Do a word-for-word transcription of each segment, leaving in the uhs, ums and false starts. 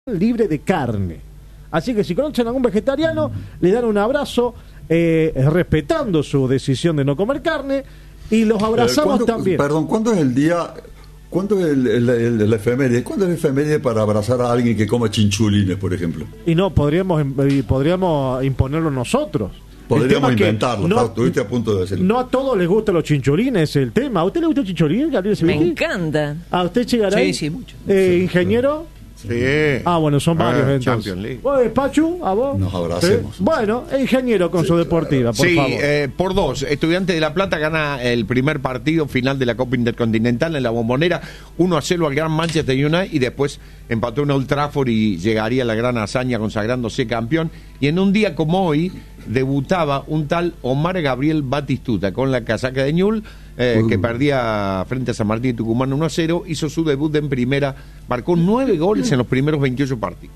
libre de carne. Así que si conocen a algún vegetariano, le dan un abrazo eh, respetando su decisión de no comer carne y los abrazamos eh, también. Perdón, ¿cuándo es el día, cuándo es el, el, el, el efeméride? ¿Cuándo es el efeméride para abrazar a alguien que come chinchulines, por ejemplo? Y no, podríamos, podríamos imponerlo nosotros. Podríamos inventarlo, no, estuviste a punto de decirlo. No a todos les gustan los chinchulines, es el tema. ¿A usted le gusta el chinchulín, Gabriel? Me encanta. ¿A usted, Chigaray? Sí, sí, mucho. Eh, ¿Ingeniero? Sí. Ah, bueno, son varios ah, entonces. Champions League. Oye, Pachu, ¿a vos? Nos abracemos. ¿Sí? Bueno, ingeniero con sí, su deportiva, por sí, favor. Eh, por dos. Estudiantes de La Plata gana el primer partido final de la Copa Intercontinental en la Bombonera, uno a cero al Gran Manchester United, y después empató en Old Trafford y llegaría la gran hazaña consagrándose campeón. Y en un día como hoy debutaba un tal Omar Gabriel Batistuta con la casaca de Ñul, eh, uh. que perdía frente a San Martín y Tucumán uno a cero, hizo su debut en primera, marcó nueve goles en los primeros veintiocho partidos.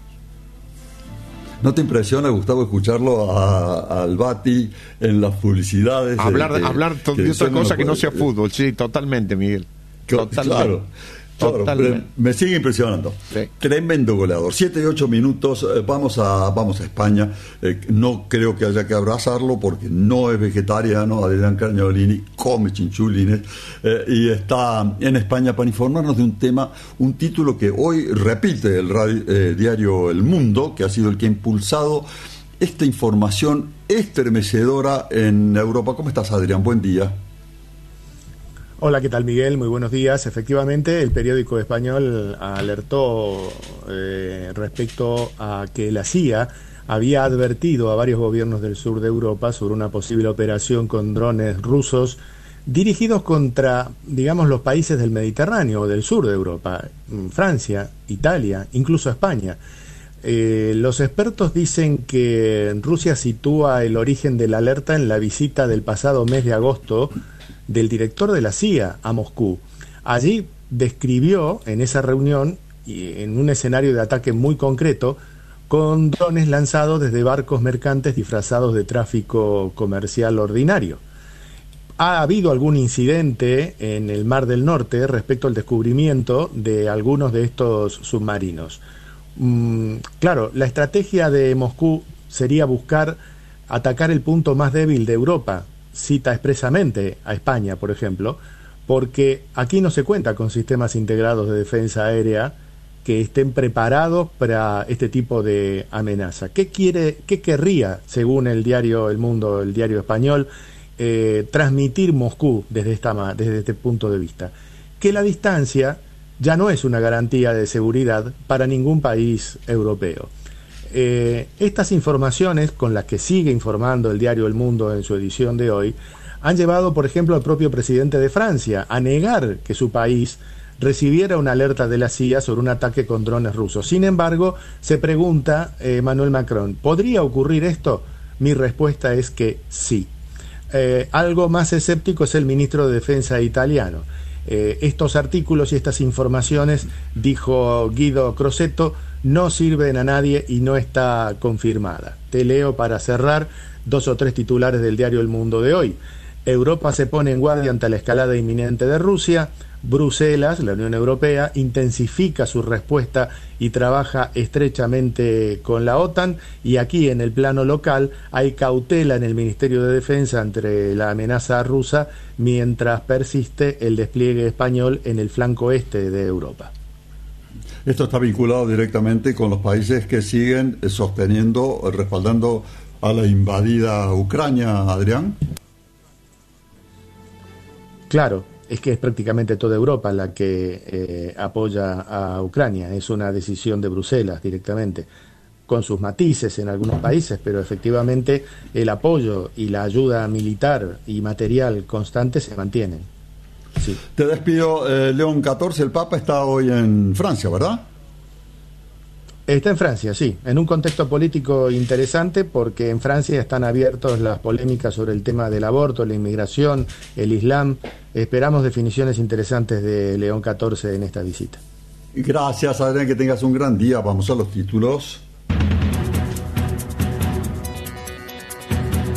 ¿No te impresiona, Gustavo, escucharlo a, al Bati en las publicidades? Hablar, eh, que, hablar que de otra cosa que no sea eh, fútbol, sí, totalmente, Miguel. Totalmente. Claro. Claro, pero me sigue impresionando. Sí. Tremendo goleador. Siete y ocho minutos. Eh, vamos a vamos a España. Eh, no creo que haya que abrazarlo porque no es vegetariano. Adrián Carniolini come chinchulines eh, y está en España para informarnos de un tema, un título que hoy repite el radio, eh, diario El Mundo, que ha sido el que ha impulsado esta información estremecedora en Europa. ¿Cómo estás, Adrián? Buen día. Hola, ¿qué tal, Miguel? Muy buenos días. Efectivamente, el periódico español alertó eh, respecto a que la C I A había advertido a varios gobiernos del sur de Europa sobre una posible operación con drones rusos dirigidos contra, digamos, los países del Mediterráneo o del sur de Europa, Francia, Italia, incluso España. Eh, los expertos dicen que Rusia sitúa el origen de la alerta en la visita del pasado mes de agosto del director de la C I A a Moscú. Allí describió en esa reunión, y en un escenario de ataque muy concreto, con drones lanzados desde barcos mercantes disfrazados de tráfico comercial ordinario. Ha habido algún incidente en el Mar del Norte respecto al descubrimiento de algunos de estos submarinos. Mm, claro, la estrategia de Moscú sería buscar atacar el punto más débil de Europa. Cita expresamente a España, por ejemplo, porque aquí no se cuenta con sistemas integrados de defensa aérea que estén preparados para este tipo de amenaza. ¿Qué quiere, qué querría, según el diario El Mundo, el diario español, eh, transmitir Moscú desde, esta, desde este punto de vista? Que la distancia ya no es una garantía de seguridad para ningún país europeo. Eh, estas informaciones, con las que sigue informando el diario El Mundo en su edición de hoy, han llevado, por ejemplo, al propio presidente de Francia a negar que su país recibiera una alerta de la C I A sobre un ataque con drones rusos. Sin embargo, se pregunta eh, Emmanuel Macron, ¿podría ocurrir esto? Mi respuesta es que sí. Eh, algo más escéptico es el ministro de Defensa italiano. Eh, estos artículos y estas informaciones, dijo Guido Crosetto, no sirven a nadie y no está confirmada. Te leo para cerrar dos o tres titulares del diario El Mundo de hoy. Europa se pone en guardia ante la escalada inminente de Rusia. Bruselas, la Unión Europea, intensifica su respuesta y trabaja estrechamente con la OTAN. Y aquí, en el plano local, hay cautela en el Ministerio de Defensa ante la amenaza rusa, mientras persiste el despliegue español en el flanco este de Europa. Esto está vinculado directamente con los países que siguen sosteniendo, respaldando a la invadida Ucrania, Adrián. Claro, es que es prácticamente toda Europa la que eh, apoya a Ucrania. Es una decisión de Bruselas directamente, con sus matices en algunos países, pero efectivamente el apoyo y la ayuda militar y material constante se mantienen. Sí. Te despido, eh, León catorce, el Papa está hoy en Francia, ¿verdad? Está en Francia, sí, en un contexto político interesante, porque en Francia están abiertas las polémicas sobre el tema del aborto, la inmigración, el Islam. Esperamos definiciones interesantes de León catorce en esta visita. Gracias, Adrián, que tengas un gran día. Vamos a los títulos.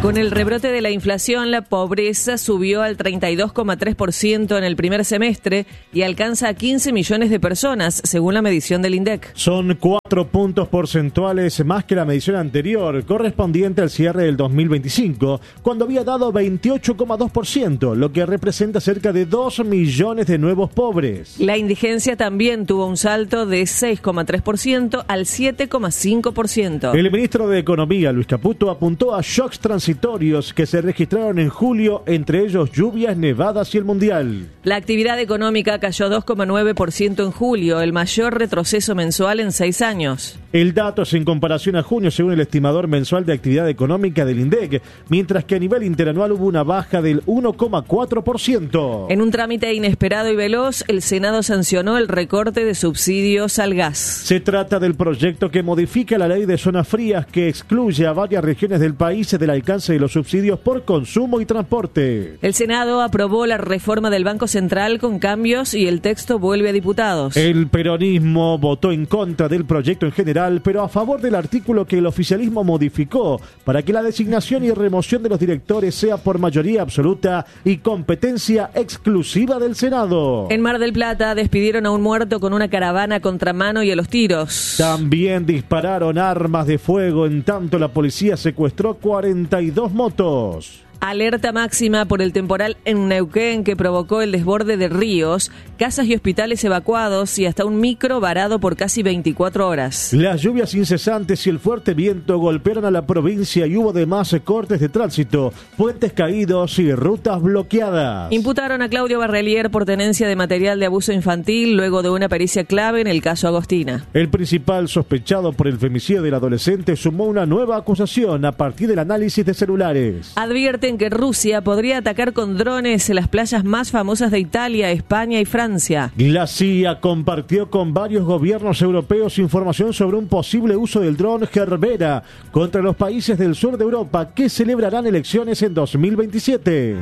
Con el rebrote de la inflación, la pobreza subió al treinta y dos coma tres por ciento en el primer semestre y alcanza a quince millones de personas, según la medición del INDEC. Son cuatro puntos porcentuales más que la medición anterior, correspondiente al cierre del dos mil veinticinco, cuando había dado veintiocho coma dos por ciento, lo que representa cerca de dos millones de nuevos pobres. La indigencia también tuvo un salto de seis coma tres por ciento al siete coma cinco por ciento. El ministro de Economía, Luis Caputo, apuntó a shocks transitorios que se registraron en julio, entre ellos lluvias, nevadas y el Mundial. La actividad económica cayó dos coma nueve por ciento en julio, el mayor retroceso mensual en seis años. El dato es en comparación a junio, según el estimador mensual de actividad económica del INDEC, mientras que a nivel interanual hubo una baja del uno coma cuatro por ciento. En un trámite inesperado y veloz, el Senado sancionó el recorte de subsidios al gas. Se trata del proyecto que modifica la ley de zonas frías, que excluye a varias regiones del país del alcance de los subsidios por consumo y transporte. El Senado aprobó la reforma del Banco Central con cambios y el texto vuelve a diputados. El peronismo votó en contra del proyecto en general, pero a favor del artículo que el oficialismo modificó para que la designación y remoción de los directores sea por mayoría absoluta y competencia exclusiva del Senado. En Mar del Plata despidieron a un muerto con una caravana a contramano y a los tiros. También dispararon armas de fuego, en tanto la policía secuestró cuarenta y dos motos. Alerta máxima por el temporal en Neuquén que provocó el desborde de ríos, casas y hospitales evacuados y hasta un micro varado por casi veinticuatro horas. Las lluvias incesantes y el fuerte viento golpearon a la provincia y hubo además cortes de tránsito, puentes caídos y rutas bloqueadas. Imputaron a Claudio Barrelier por tenencia de material de abuso infantil luego de una pericia clave en el caso Agostina. El principal sospechado por el femicidio del adolescente sumó una nueva acusación a partir del análisis de celulares. Advierten que Rusia podría atacar con drones en las playas más famosas de Italia, España y Francia. La C I A compartió con varios gobiernos europeos información sobre un posible uso del dron Gerbera contra los países del sur de Europa que celebrarán elecciones en dos mil veintisiete.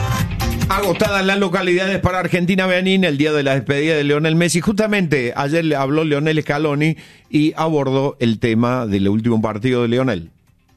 Agotadas las localidades para Argentina-Benín el día de la despedida de Lionel Messi. Justamente ayer le habló Lionel Scaloni y abordó el tema del último partido de Lionel.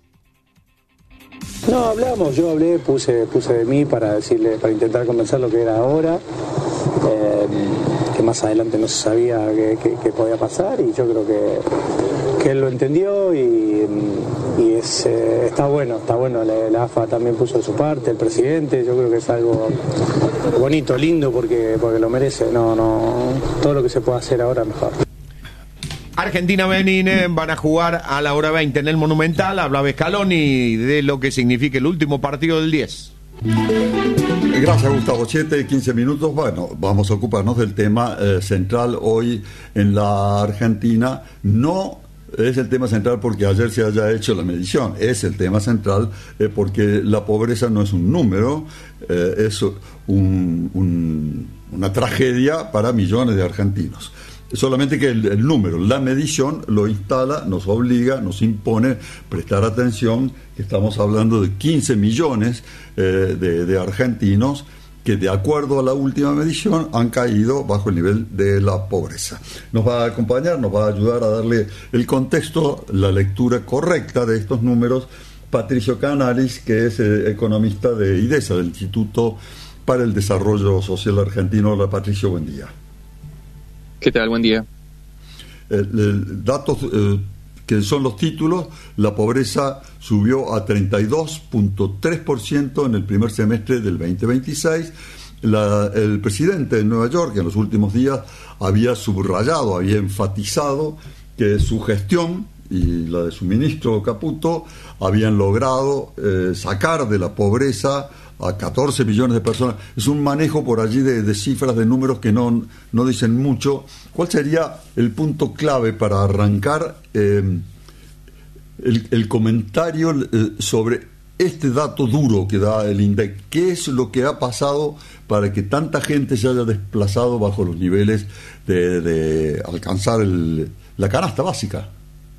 No, hablamos, yo hablé, puse puse de mí para decirle, para intentar convencer lo que era ahora, eh, que más adelante no se sabía qué, qué, qué podía pasar, y yo creo que, que él lo entendió y, y es, eh, está bueno, está bueno, la, la A F A también puso de su parte, el presidente, yo creo que es algo bonito, lindo, porque, porque lo merece, no, no, todo lo que se pueda hacer ahora mejor. Argentina-Benín van a jugar a la hora veinte en el Monumental. Hablaba Scaloni de lo que significa el último partido del diez. Gracias, Gustavo. siete, quince minutos. Bueno, vamos a ocuparnos del tema eh, central hoy en la Argentina. No es el tema central porque ayer se haya hecho la medición. Es el tema central eh, porque la pobreza no es un número, eh, es un, un, una tragedia para millones de argentinos. Solamente que el, el número, la medición lo instala, nos obliga, nos impone prestar atención, que estamos hablando de quince millones eh, de, de argentinos que de acuerdo a la última medición han caído bajo el nivel de la pobreza. Nos va a acompañar, nos va a ayudar a darle el contexto, la lectura correcta de estos números, Patricio Canaris, que es eh, economista de IDESA, del Instituto para el Desarrollo Social Argentino. Hola, Patricio, buen día. ¿Qué tal? Buen día. El, el, datos eh, que son los títulos: la pobreza subió a treinta y dos punto tres por ciento en el primer semestre del veinte veintiséis. La, el presidente de Nueva York en los últimos días había subrayado, había enfatizado que su gestión y la de su ministro Caputo habían logrado eh, sacar de la pobreza a catorce millones de personas. Es un manejo por allí de, de cifras, de números que no, no dicen mucho. ¿Cuál sería el punto clave para arrancar eh, el, el comentario eh, sobre este dato duro que da el INDEC? ¿Qué es lo que ha pasado para que tanta gente se haya desplazado bajo los niveles de, de alcanzar el, la canasta básica?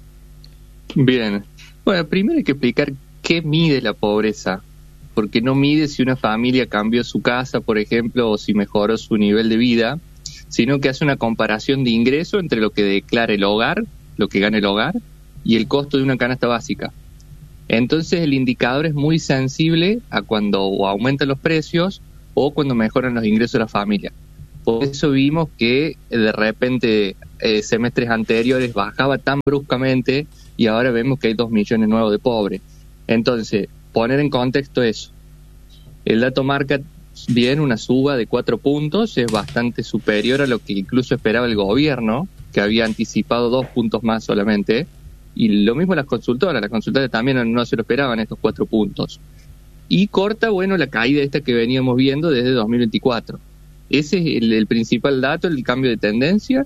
Bien. Bueno, primero hay que explicar qué mide la pobreza, porque no mide si una familia cambió su casa, por ejemplo, o si mejoró su nivel de vida, sino que hace una comparación de ingreso entre lo que declara el hogar, lo que gana el hogar, y el costo de una canasta básica. Entonces el indicador es muy sensible a cuando o aumentan los precios o cuando mejoran los ingresos de la familia. Por eso vimos que de repente eh, semestres anteriores bajaba tan bruscamente y ahora vemos que hay dos millones nuevos de pobres. Entonces, poner en contexto eso. El dato marca bien una suba de cuatro puntos, es bastante superior a lo que incluso esperaba el gobierno, que había anticipado dos puntos más solamente. Y lo mismo las consultoras, las consultoras también no se lo esperaban estos cuatro puntos. Y corta, bueno, la caída esta que veníamos viendo desde dos mil veinticuatro. Ese es el, el principal dato, el cambio de tendencia.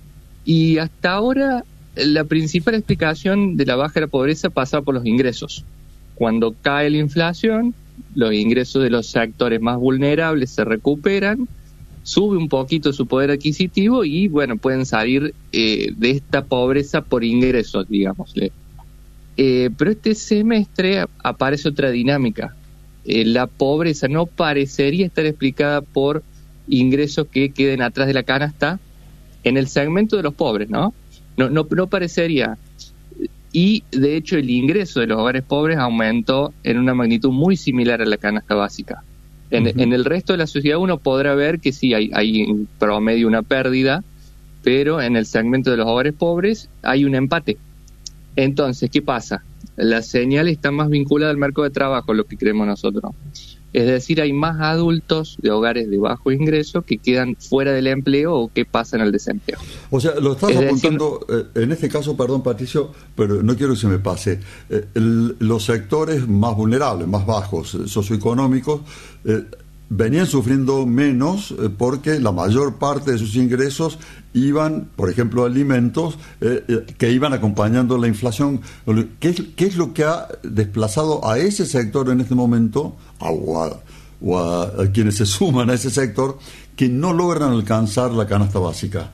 Y hasta ahora, la principal explicación de la baja de la pobreza pasa por los ingresos. Cuando cae la inflación, los ingresos de los sectores más vulnerables se recuperan, sube un poquito su poder adquisitivo y, bueno, pueden salir eh, de esta pobreza por ingresos, digámosle. Eh, pero este semestre aparece otra dinámica. Eh, la pobreza no parecería estar explicada por ingresos que queden atrás de la canasta en el segmento de los pobres, ¿no? No, no, no parecería. Y, de hecho, el ingreso de los hogares pobres aumentó en una magnitud muy similar a la canasta básica. En, uh-huh. en el resto de la sociedad uno podrá ver que sí, hay, hay en promedio una pérdida, pero en el segmento de los hogares pobres hay un empate. Entonces, ¿qué pasa? La señal está más vinculada al mercado de trabajo, lo que creemos nosotros. Es decir, hay más adultos de hogares de bajo ingreso que quedan fuera del empleo o que pasan al desempleo. O sea, lo estás es apuntando, decir, eh, en este caso, perdón Patricio, pero no quiero que se me pase, eh, el, los sectores más vulnerables, más bajos, eh, socioeconómicos, eh, venían sufriendo menos eh, porque la mayor parte de sus ingresos iban, por ejemplo, a alimentos eh, eh, que iban acompañando la inflación. ¿Qué es, ¿Qué es lo que ha desplazado a ese sector en este momento, a, o, a, o a, a quienes se suman a ese sector, que no logran alcanzar la canasta básica?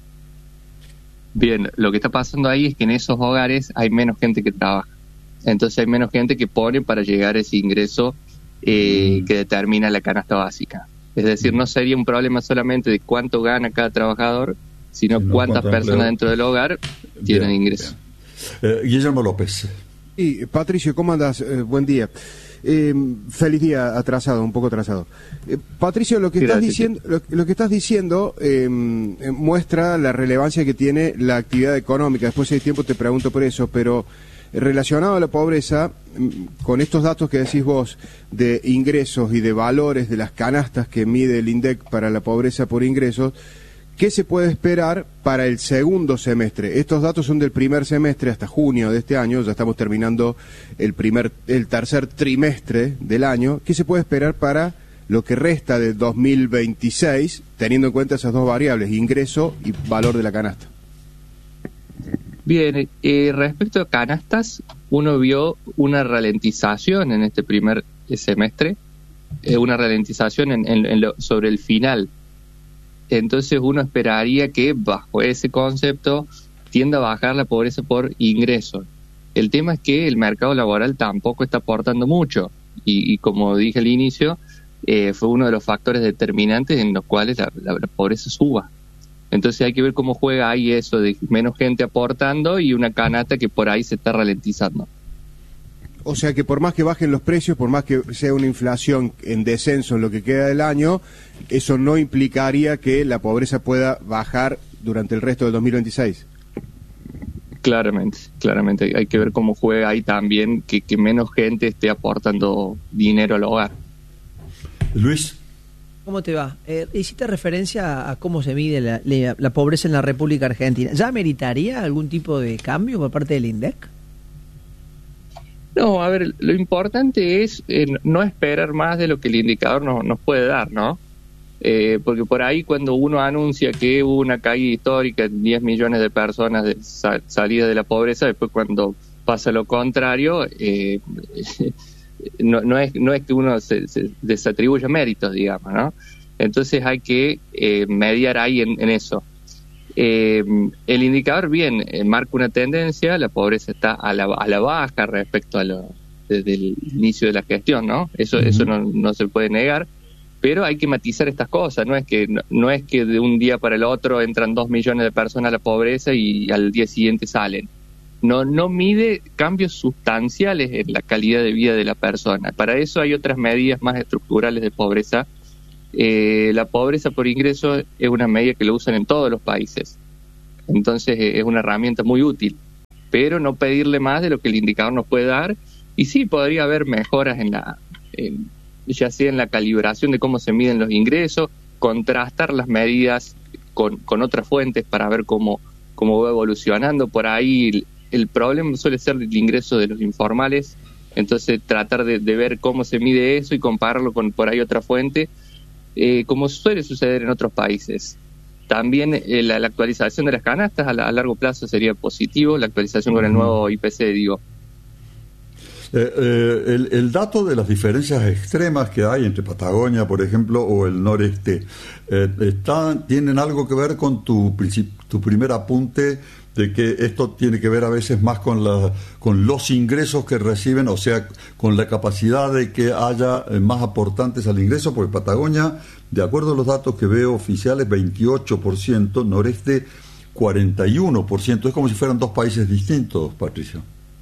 Bien, lo que está pasando ahí es que en esos hogares hay menos gente que trabaja. Entonces hay menos gente que pone para llegar a ese ingreso eh, que determina la canasta básica. Es decir, no sería un problema solamente de cuánto gana cada trabajador, sino, sino cuántas personas empleo. Dentro del hogar tienen bien, ingreso. Bien. Eh, Guillermo López. Y Patricio, ¿cómo andas? Eh, buen día. Eh, feliz día, atrasado, un poco atrasado. Eh, Patricio, lo que Gracias. estás diciendo, lo, lo que estás diciendo eh, muestra la relevancia que tiene la actividad económica. Después, si hay tiempo, te pregunto por eso, pero relacionado a la pobreza, con estos datos que decís vos de ingresos y de valores de las canastas que mide el INDEC para la pobreza por ingresos, ¿qué se puede esperar para el segundo semestre? Estos datos son del primer semestre hasta junio de este año, ya estamos terminando el primer, el tercer trimestre del año. ¿Qué se puede esperar para lo que resta de dos mil veintiséis, teniendo en cuenta esas dos variables, ingreso y valor de la canasta? Bien, eh, respecto a canastas, uno vio una ralentización en este primer semestre, eh, una ralentización en, en, en lo, sobre el final. Entonces uno esperaría que bajo ese concepto tienda a bajar la pobreza por ingresos. El tema es que el mercado laboral tampoco está aportando mucho y, y como dije al inicio, eh, fue uno de los factores determinantes en los cuales la, la, la pobreza suba. Entonces hay que ver cómo juega ahí eso de menos gente aportando y una canasta que por ahí se está ralentizando. O sea que por más que bajen los precios, por más que sea una inflación en descenso en lo que queda del año, eso no implicaría que la pobreza pueda bajar durante el resto del dos mil veintiséis. Claramente, claramente. Hay que ver cómo juega ahí también que, que menos gente esté aportando dinero al hogar. Luis. ¿Cómo te va? Eh, hiciste referencia a cómo se mide la, la, la pobreza en la República Argentina. ¿Ya meritaría algún tipo de cambio por parte del INDEC? No, a ver, lo importante es eh, no esperar más de lo que el indicador nos, nos puede dar, ¿no? Eh, porque por ahí cuando uno anuncia que hubo una caída histórica en diez millones de personas de sal, salida de la pobreza, después cuando pasa lo contrario, eh, no, no, es, no es que uno se, se desatribuya méritos, digamos, ¿no? Entonces hay que eh, mediar ahí en, en eso. Eh, el indicador bien eh, marca una tendencia, la pobreza está a la, a la baja respecto a lo desde el inicio de la gestión, ¿no? Eso, uh-huh. eso no, no se puede negar, pero hay que matizar estas cosas, no es que no, no es que de un día para el otro entran dos millones de personas a la pobreza y al día siguiente salen. no, no mide cambios sustanciales en la calidad de vida de la persona. Para eso hay otras medidas más estructurales de pobreza. Eh, la pobreza por ingreso es una medida que lo usan en todos los países. Entonces es una herramienta muy útil, pero no pedirle más de lo que el indicador nos puede dar. Y sí, podría haber mejoras en la, en, ya sea en la calibración de cómo se miden los ingresos, contrastar las medidas con, con otras fuentes para ver cómo, cómo va evolucionando. Por ahí el, el problema suele ser el ingreso de los informales, entonces tratar de, de ver cómo se mide eso y compararlo con por ahí otra fuente, eh, como suele suceder en otros países. También eh, la, la actualización de las canastas a, la, a largo plazo sería positivo, la actualización con el nuevo I P C, digo. Eh, eh, el, el dato de las diferencias extremas que hay entre Patagonia, por ejemplo, o el noreste, eh, está, ¿tienen algo que ver con tu, tu primer apunte de que esto tiene que ver a veces más con, la, con los ingresos que reciben, o sea, con la capacidad de que haya eh, más aportantes al ingreso? Porque Patagonia, de acuerdo a los datos que veo oficiales, veintiocho por ciento, noreste cuarenta y uno por ciento. Es como si fueran dos países distintos, Patricio.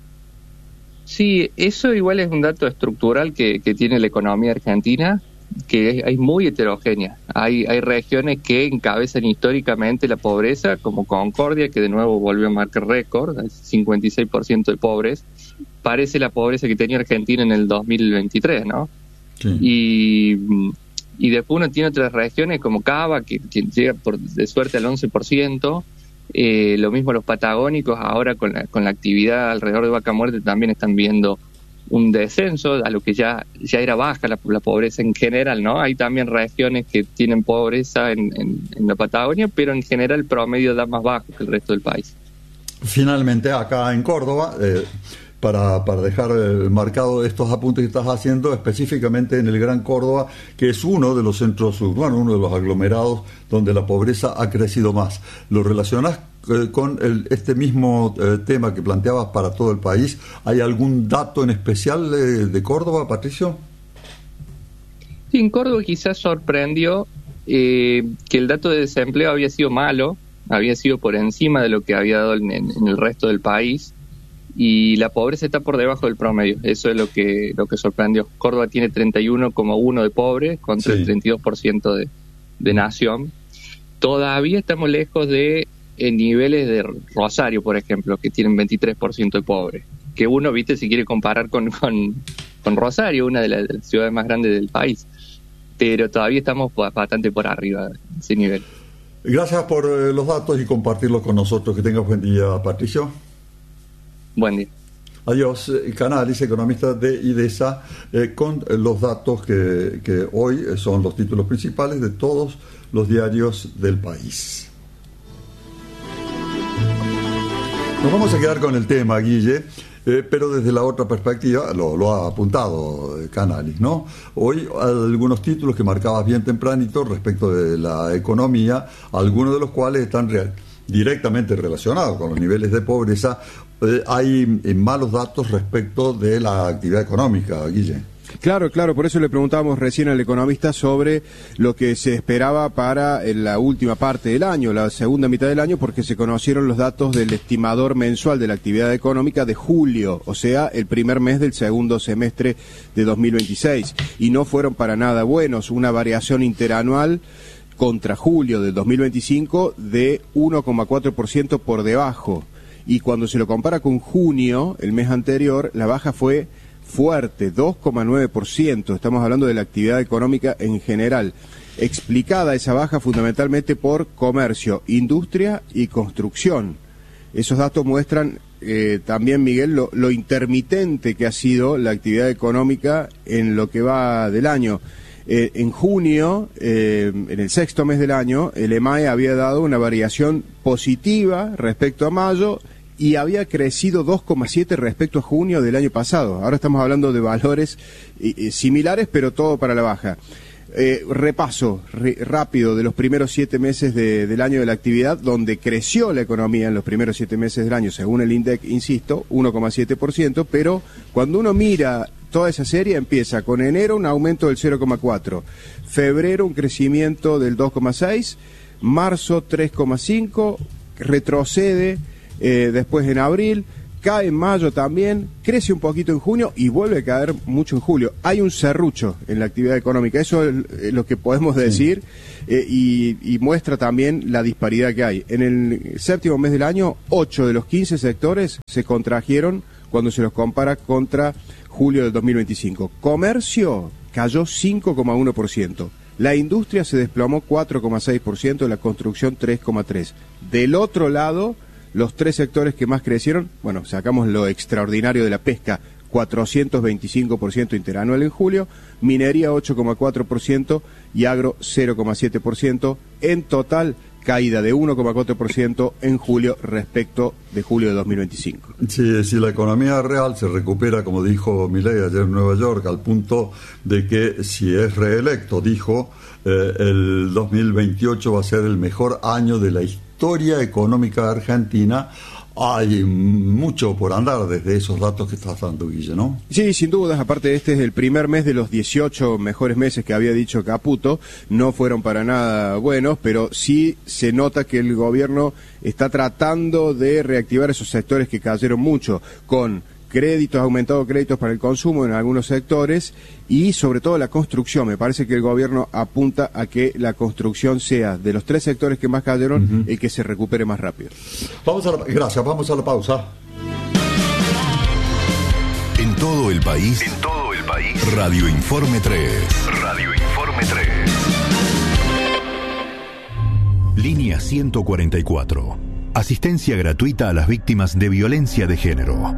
Sí, eso igual es un dato estructural que, que tiene la economía argentina, que es, es muy heterogénea. Hay, hay regiones que encabezan históricamente la pobreza, como Concordia, que de nuevo volvió a marcar récord, cincuenta y seis por ciento de pobres. Parece la pobreza que tenía Argentina en el dos mil veintitrés, ¿no? Sí. Y, y después uno tiene otras regiones como Cava, que, que llega por, de suerte al once por ciento. Eh, lo mismo los patagónicos, ahora con la, con la actividad alrededor de Vaca Muerta también están viendo un descenso a lo que ya ya era baja la, la pobreza en general, ¿no? Hay también regiones que tienen pobreza en, en, en la Patagonia, pero en general el promedio da más bajo que el resto del país. Finalmente, acá en Córdoba, eh, para, para dejar eh, marcado estos apuntes que estás haciendo, específicamente en el Gran Córdoba, que es uno de los centros urbanos, uno de los aglomerados donde la pobreza ha crecido más. ¿Lo relacionás eh, con el, este mismo eh, tema que planteabas para todo el país? ¿Hay algún dato en especial eh, de Córdoba, Patricio? Sí, en Córdoba quizás sorprendió eh, que el dato de desempleo había sido malo, había sido por encima de lo que había dado en, en el resto del país, y la pobreza está por debajo del promedio. Eso es lo que lo que sorprendió. Córdoba tiene treinta y uno coma uno de pobres contra sí. el treinta y dos por ciento de, de nación. Todavía estamos lejos de eh, niveles de Rosario, por ejemplo, que tienen veintitrés por ciento de pobres. Que uno, viste, si quiere comparar con, con, con Rosario, una de las, de las ciudades más grandes del país. Pero todavía estamos bastante por arriba de ese nivel. Gracias por eh, los datos y compartirlos con nosotros. Que tengas buen día, Patricio. Buen día. Adiós, Canalis, economista de IDESA, eh, con los datos que, que hoy son los títulos principales de todos los diarios del país. Nos vamos a quedar con el tema, Guille, eh, pero desde la otra perspectiva, lo, lo ha apuntado Canalis, ¿no? Hoy algunos títulos que marcabas bien tempranito respecto de la economía, algunos de los cuales están real, directamente relacionados con los niveles de pobreza. Eh, hay eh, malos datos respecto de la actividad económica, Guille. Claro, claro, por eso le preguntábamos recién al economista sobre lo que se esperaba para la última parte del año, la segunda mitad del año, porque se conocieron los datos del estimador mensual de la actividad económica de julio, o sea, el primer mes del segundo semestre de dos mil veintiséis, y no fueron para nada buenos, una variación interanual contra julio del dos mil veinticinco de uno coma cuatro por ciento por debajo. Y cuando se lo compara con junio, el mes anterior, la baja fue fuerte, dos coma nueve por ciento. Estamos hablando de la actividad económica en general. Explicada esa baja fundamentalmente por comercio, industria y construcción. Esos datos muestran eh, también, Miguel, lo, lo intermitente que ha sido la actividad económica en lo que va del año. Eh, en junio, eh, en el sexto mes del año, el E M A E había dado una variación positiva respecto a mayo y había crecido dos coma siete respecto a junio del año pasado. Ahora estamos hablando de valores eh, similares, pero todo para la baja. Eh, repaso re, rápido de los primeros siete meses de, del año de la actividad, donde creció la economía en los primeros siete meses del año, según el INDEC, insisto, uno coma siete por ciento, pero cuando uno mira toda esa serie, empieza con enero un aumento del cero coma cuatro, febrero un crecimiento del dos coma seis, marzo tres coma cinco, retrocede eh, después en abril, cae en mayo también, crece un poquito en junio y vuelve a caer mucho en julio. Hay un serrucho en la actividad económica, eso es lo que podemos decir, sí. eh, y, y muestra también la disparidad que hay. En el séptimo mes del año, ocho de los quince sectores se contrajeron cuando se los compara contra julio del dos mil veinticinco. Comercio cayó cinco coma uno por ciento. La industria se desplomó cuatro coma seis por ciento, la construcción tres coma tres por ciento. Del otro lado, los tres sectores que más crecieron, bueno, sacamos lo extraordinario de la pesca, cuatrocientos veinticinco por ciento interanual en julio, minería ocho coma cuatro por ciento y agro cero coma siete por ciento. En total, caída de uno coma cuatro por ciento en julio respecto de julio de dos mil veinticinco. Sí, si la economía real se recupera, como dijo Milei ayer en Nueva York, al punto de que si es reelecto, dijo, eh, el dos mil veintiocho va a ser el mejor año de la historia económica argentina. Hay mucho por andar desde esos datos que estás dando, Guille, ¿no? Sí, sin dudas. Aparte, este es el primer mes de los dieciocho mejores meses que había dicho Caputo. No fueron para nada buenos, pero sí se nota que el gobierno está tratando de reactivar esos sectores que cayeron mucho, con créditos, aumentado créditos para el consumo en algunos sectores y sobre todo la construcción. Me parece que el gobierno apunta a que la construcción sea, de los tres sectores que más cayeron, uh-huh. el que se recupere más rápido. Vamos a la, gracias, vamos a la pausa. En todo el país, en todo el país, Radio Informe tres. Radio Informe tres. Línea ciento cuarenta y cuatro. Asistencia gratuita a las víctimas de violencia de género.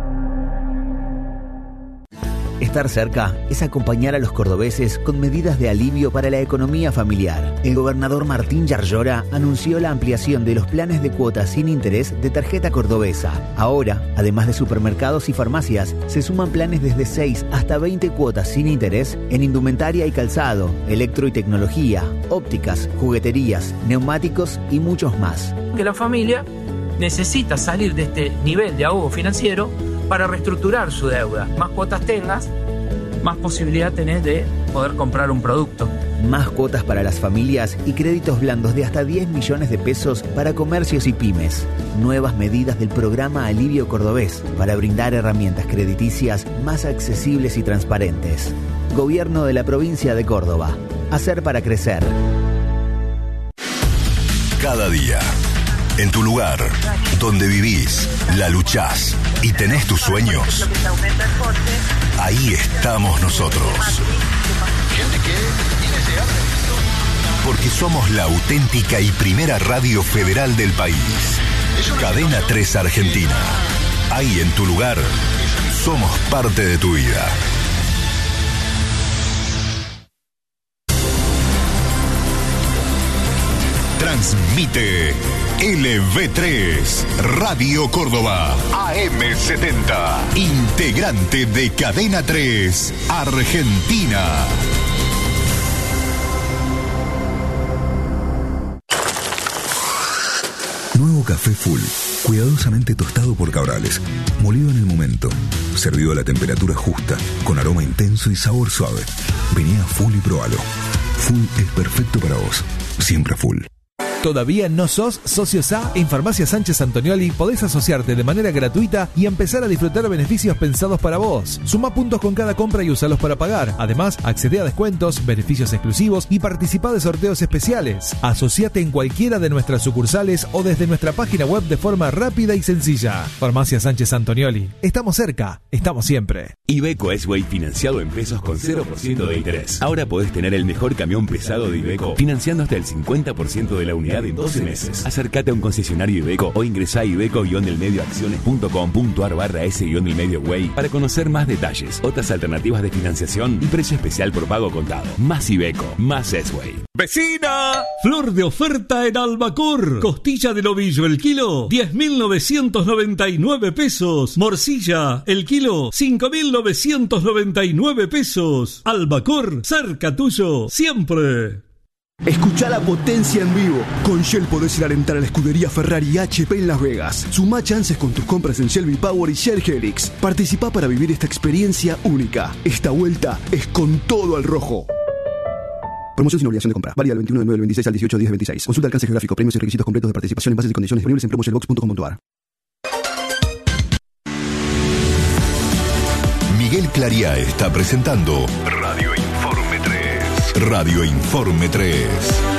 Estar cerca es acompañar a los cordobeses con medidas de alivio para la economía familiar. El gobernador Martín Yarlora anunció la ampliación de los planes de cuotas sin interés de tarjeta cordobesa. Ahora, además de supermercados y farmacias, se suman planes desde seis hasta veinte cuotas sin interés en indumentaria y calzado, electro y tecnología, ópticas, jugueterías, neumáticos y muchos más. Que la familia necesita salir de este nivel de ahogo financiero para reestructurar su deuda. Más cuotas tengas, más posibilidad tenés de poder comprar un producto. Más cuotas para las familias y créditos blandos de hasta diez millones de pesos para comercios y pymes. Nuevas medidas del programa Alivio Cordobés para brindar herramientas crediticias más accesibles y transparentes. Gobierno de la provincia de Córdoba. Hacer para crecer. Cada día, en tu lugar, donde vivís, la luchás y tenés tus sueños, ahí estamos nosotros. Porque somos la auténtica y primera radio federal del país. Cadena tres Argentina. Ahí en tu lugar, somos parte de tu vida. Transmite L V tres, Radio Córdoba, A M setenta, integrante de Cadena tres, Argentina. Nuevo café Full, cuidadosamente tostado por Cabrales, molido en el momento, servido a la temperatura justa, con aroma intenso y sabor suave. Vení a Full y probalo. Full es perfecto para vos, siempre Full. ¿Todavía no sos socio S A? En Farmacia Sánchez Antonioli podés asociarte de manera gratuita y empezar a disfrutar beneficios pensados para vos. Suma puntos con cada compra y usalos para pagar. Además, accede a descuentos, beneficios exclusivos y participa de sorteos especiales. Asociate en cualquiera de nuestras sucursales o desde nuestra página web de forma rápida y sencilla. Farmacia Sánchez Antonioli. Estamos cerca, estamos siempre. Iveco S-Way financiado en pesos con cero por ciento de interés. Ahora podés tener el mejor camión pesado de Iveco financiando hasta el cincuenta por ciento de la unidad en doce meses. Acércate a un concesionario Iveco o ingresá a iveco-delmedioacciones.com.ar barra S-delmedioway para conocer más detalles, otras alternativas de financiación y precio especial por pago contado. Más Iveco, más S-Way. ¡Vecina! Flor de oferta en Albacor. Costilla de novillo el kilo, diez mil novecientos noventa y nueve pesos. Morcilla el kilo, cinco mil novecientos noventa y nueve pesos. Albacor, cerca tuyo, siempre. Escucha la potencia en vivo. Con Shell podés ir a alentar a la escudería Ferrari H P en Las Vegas. Sumá chances con tus compras en Shell V-Power y Shell Helix. Participá para vivir esta experiencia única. Esta vuelta es con todo al rojo. Promoción sin obligación de compra. Válida del veintiuno de nueve del veintiséis al dieciocho de diez del veintiséis. Consulta alcance geográfico, premios y requisitos completos de participación en bases y condiciones disponibles en promocionbox punto com punto a r. Claría está presentando Radio Informe tres. Radio Informe tres.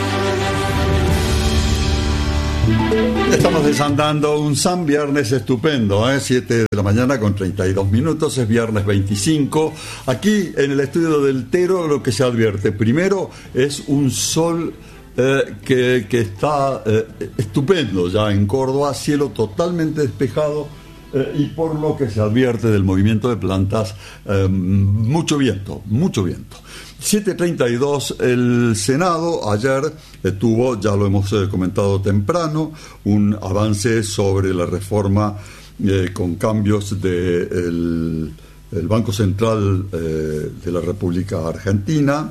Estamos desandando un San Viernes estupendo, ¿eh? siete de la mañana con treinta y dos minutos, es viernes veinticinco. Aquí en el estudio del Tero lo que se advierte primero es un sol eh, que, que está eh, estupendo ya en Córdoba, cielo totalmente despejado eh, y por lo que se advierte del movimiento de plantas, eh, mucho viento, mucho viento. siete treinta y dos, el Senado ayer eh, tuvo, ya lo hemos eh, comentado temprano, un avance sobre la reforma eh, con cambios del de el Banco Central eh, de la República Argentina,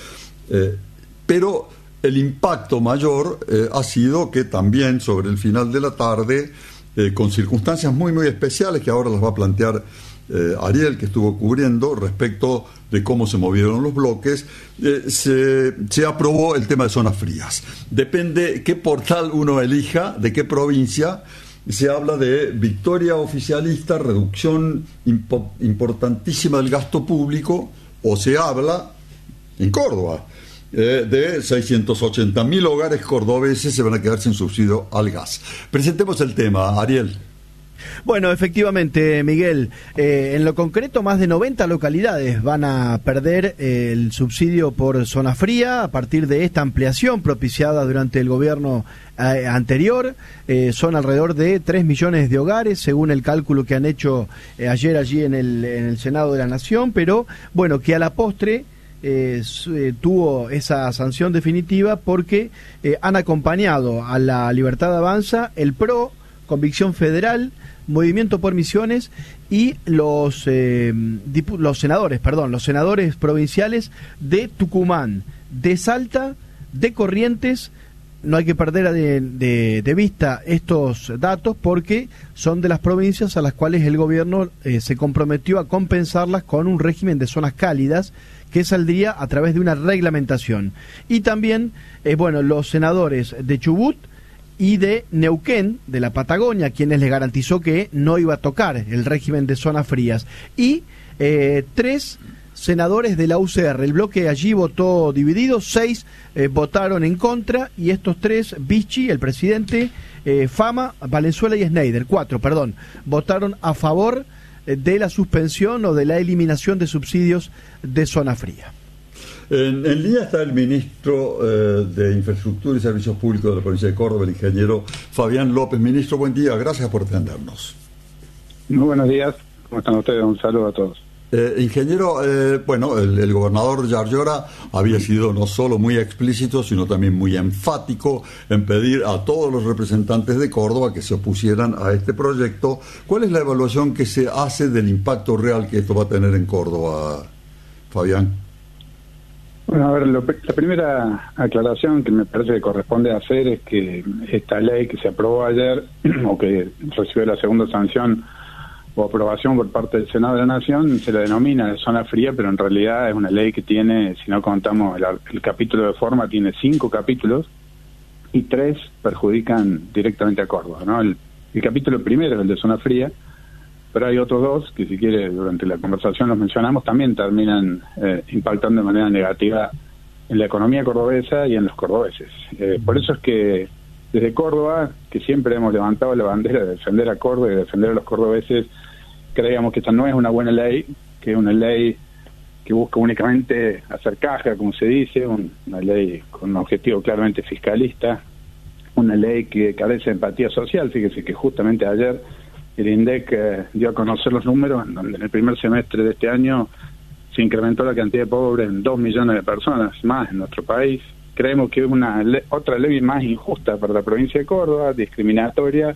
eh, pero el impacto mayor eh, ha sido que también sobre el final de la tarde, eh, con circunstancias muy muy especiales que ahora las va a plantear Eh, Ariel, que estuvo cubriendo respecto de cómo se movieron los bloques, eh, se, se aprobó el tema de zonas frías. Depende qué portal uno elija, de qué provincia, se habla de victoria oficialista, reducción impo- importantísima del gasto público, o se habla, en Córdoba, eh, de seiscientos ochenta mil hogares cordobeses se van a quedar sin subsidio al gas. Presentemos el tema, Ariel. Bueno, efectivamente, Miguel, eh, en lo concreto más de noventa localidades van a perder eh, el subsidio por zona fría a partir de esta ampliación propiciada durante el gobierno eh, anterior. Eh, son alrededor de tres millones de hogares, según el cálculo que han hecho eh, ayer allí en el, en el Senado de la Nación, pero bueno, que a la postre Eh, eh, tuvo esa sanción definitiva porque eh, han acompañado a la Libertad Avanza, el P R O, Convicción Federal, Movimiento por Misiones y los eh, dipu- los senadores, perdón, los senadores provinciales de Tucumán, de Salta, de Corrientes. No hay que perder de, de, de vista estos datos porque son de las provincias a las cuales el gobierno eh, se comprometió a compensarlas con un régimen de zonas cálidas que saldría a través de una reglamentación. Y también, eh, bueno, los senadores de Chubut y de Neuquén, de la Patagonia, quienes les garantizó que no iba a tocar el régimen de zonas frías. Y eh, tres senadores de la U C R. El bloque allí votó dividido, seis eh, votaron en contra, y estos tres, Vichy, el presidente, eh, Fama, Valenzuela y Schneider, cuatro, perdón, votaron a favor eh, de la suspensión o de la eliminación de subsidios de zona fría. En, en línea está el ministro eh, de Infraestructura y Servicios Públicos de la provincia de Córdoba, el ingeniero Fabián López. Ministro, buen día, gracias por atendernos. Muy buenos días, ¿cómo están ustedes? Un saludo a todos. Eh, ingeniero, eh, bueno, el, el gobernador Yarlora había sido no solo muy explícito, sino también muy enfático en pedir a todos los representantes de Córdoba que se opusieran a este proyecto. ¿Cuál es la evaluación que se hace del impacto real que esto va a tener en Córdoba, Fabián? Bueno, a ver, lo, la primera aclaración que me parece que corresponde hacer es que esta ley que se aprobó ayer, o que recibió la segunda sanción o aprobación por parte del Senado de la Nación, se la denomina de zona fría, pero en realidad es una ley que tiene, si no contamos el, el capítulo de forma, tiene cinco capítulos y tres perjudican directamente a Córdoba, ¿no? El, el capítulo primero es el de zona fría, pero hay otros dos que, si quiere, durante la conversación los mencionamos, también terminan eh, impactando de manera negativa en la economía cordobesa y en los cordobeses. Eh, por eso es que desde Córdoba, que siempre hemos levantado la bandera de defender a Córdoba y de defender a los cordobeses, creíamos que esta no es una buena ley, que es una ley que busca únicamente hacer caja, como se dice, un, una ley con un objetivo claramente fiscalista, una ley que carece de empatía social. Fíjese que justamente ayer el INDEC eh, dio a conocer los números, en donde en el primer semestre de este año se incrementó la cantidad de pobres en dos millones de personas más en nuestro país. Creemos que es una le- otra ley más injusta para la provincia de Córdoba, discriminatoria,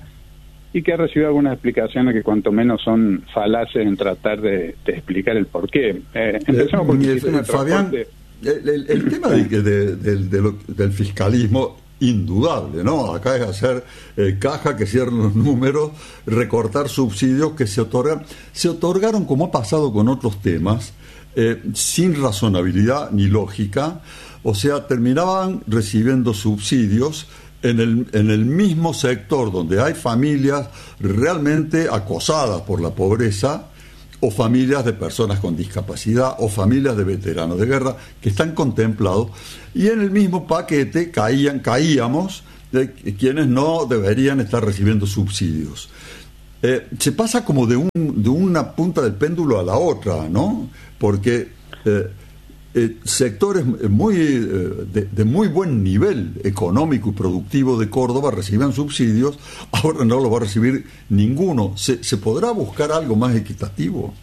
y que ha recibido algunas explicaciones que cuanto menos son falaces en tratar de, de explicar el porqué. Eh, empecemos por el Eh, sistema de Fabián, transporte. el, el- el tema de, de- de- de lo- del fiscalismo, indudable, ¿no? Acá es hacer eh, caja, que cierren los números, recortar subsidios que se otorgan. Se otorgaron, como ha pasado con otros temas, eh, sin razonabilidad ni lógica, o sea, terminaban recibiendo subsidios en el, en el mismo sector donde hay familias realmente acosadas por la pobreza, o familias de personas con discapacidad, o familias de veteranos de guerra, que están contemplados, y en el mismo paquete caían, caíamos de quienes no deberían estar recibiendo subsidios. Eh, se pasa como de, un, de una punta del péndulo a la otra, ¿no? Porque eh, eh, sectores muy eh, de, de muy buen nivel económico y productivo de Córdoba recibían subsidios, ahora no los va a recibir ninguno. ¿Se, se podrá buscar algo más equitativo?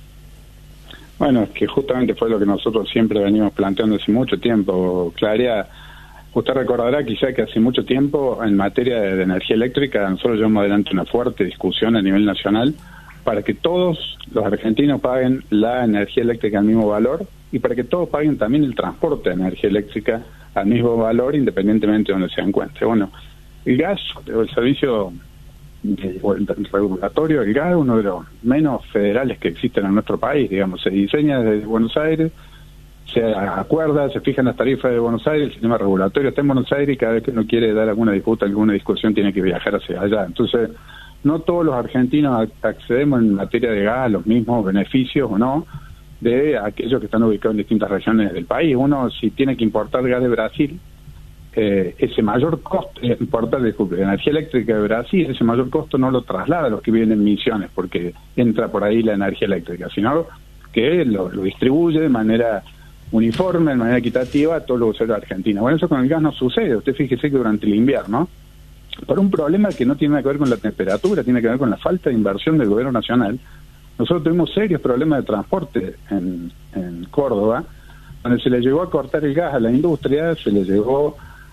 Bueno, es que justamente fue lo que nosotros siempre venimos planteando hace mucho tiempo. Claria, usted recordará quizá que hace mucho tiempo en materia de, de energía eléctrica nosotros llevamos adelante una fuerte discusión a nivel nacional para que todos los argentinos paguen la energía eléctrica al mismo valor y para que todos paguen también el transporte de energía eléctrica al mismo valor independientemente de donde se encuentre. Bueno, el gas, el servicio o el regulatorio del gas es uno de los menos federales que existen en nuestro país, digamos, se diseña desde Buenos Aires, se acuerda, se fijan las tarifas de Buenos Aires, el sistema regulatorio está en Buenos Aires y cada vez que uno quiere dar alguna disputa, alguna discusión tiene que viajar hacia allá. Entonces, no todos los argentinos accedemos en materia de gas a los mismos beneficios o no de aquellos que están ubicados en distintas regiones del país. Uno, si tiene que importar gas de Brasil, eh, ese mayor costo, eh, importar, disculpe, energía eléctrica de Brasil, ese mayor costo no lo traslada a los que viven en Misiones, porque entra por ahí la energía eléctrica, sino que lo, lo distribuye de manera uniforme, de manera equitativa a todos los usuarios argentinos. Bueno, eso con el gas no sucede. Usted fíjese que durante el invierno, por un problema que no tiene nada que ver con la temperatura, tiene que ver con la falta de inversión del gobierno nacional, nosotros tuvimos serios problemas de transporte en, en Córdoba, donde se le llegó a cortar el gas a la industria, se le llegó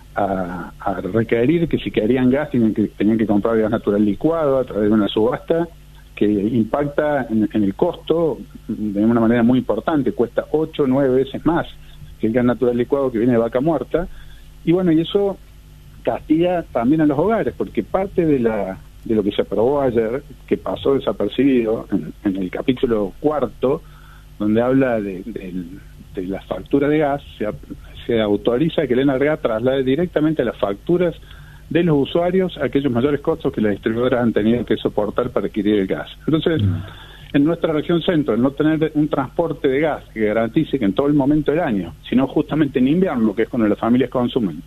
a, a requerir que si querían gas tenían que, tenían que comprar gas natural licuado a través de una subasta que impacta en, en el costo de una manera muy importante, cuesta ocho o nueve veces más que el gas natural licuado que viene de vaca muerta, y bueno, y eso castiga también a los hogares, porque parte de la de lo que se aprobó ayer, que pasó desapercibido en, en el capítulo cuarto, donde habla de, de, de la factura de gas, se, se autoriza que el Enargas traslade directamente a las facturas de los usuarios aquellos mayores costos que las distribuidoras han tenido que soportar para adquirir el gas. Entonces, mm. en nuestra región centro, el no tener un transporte de gas que garantice que en todo el momento del año, sino justamente en invierno, que es cuando las familias consumen,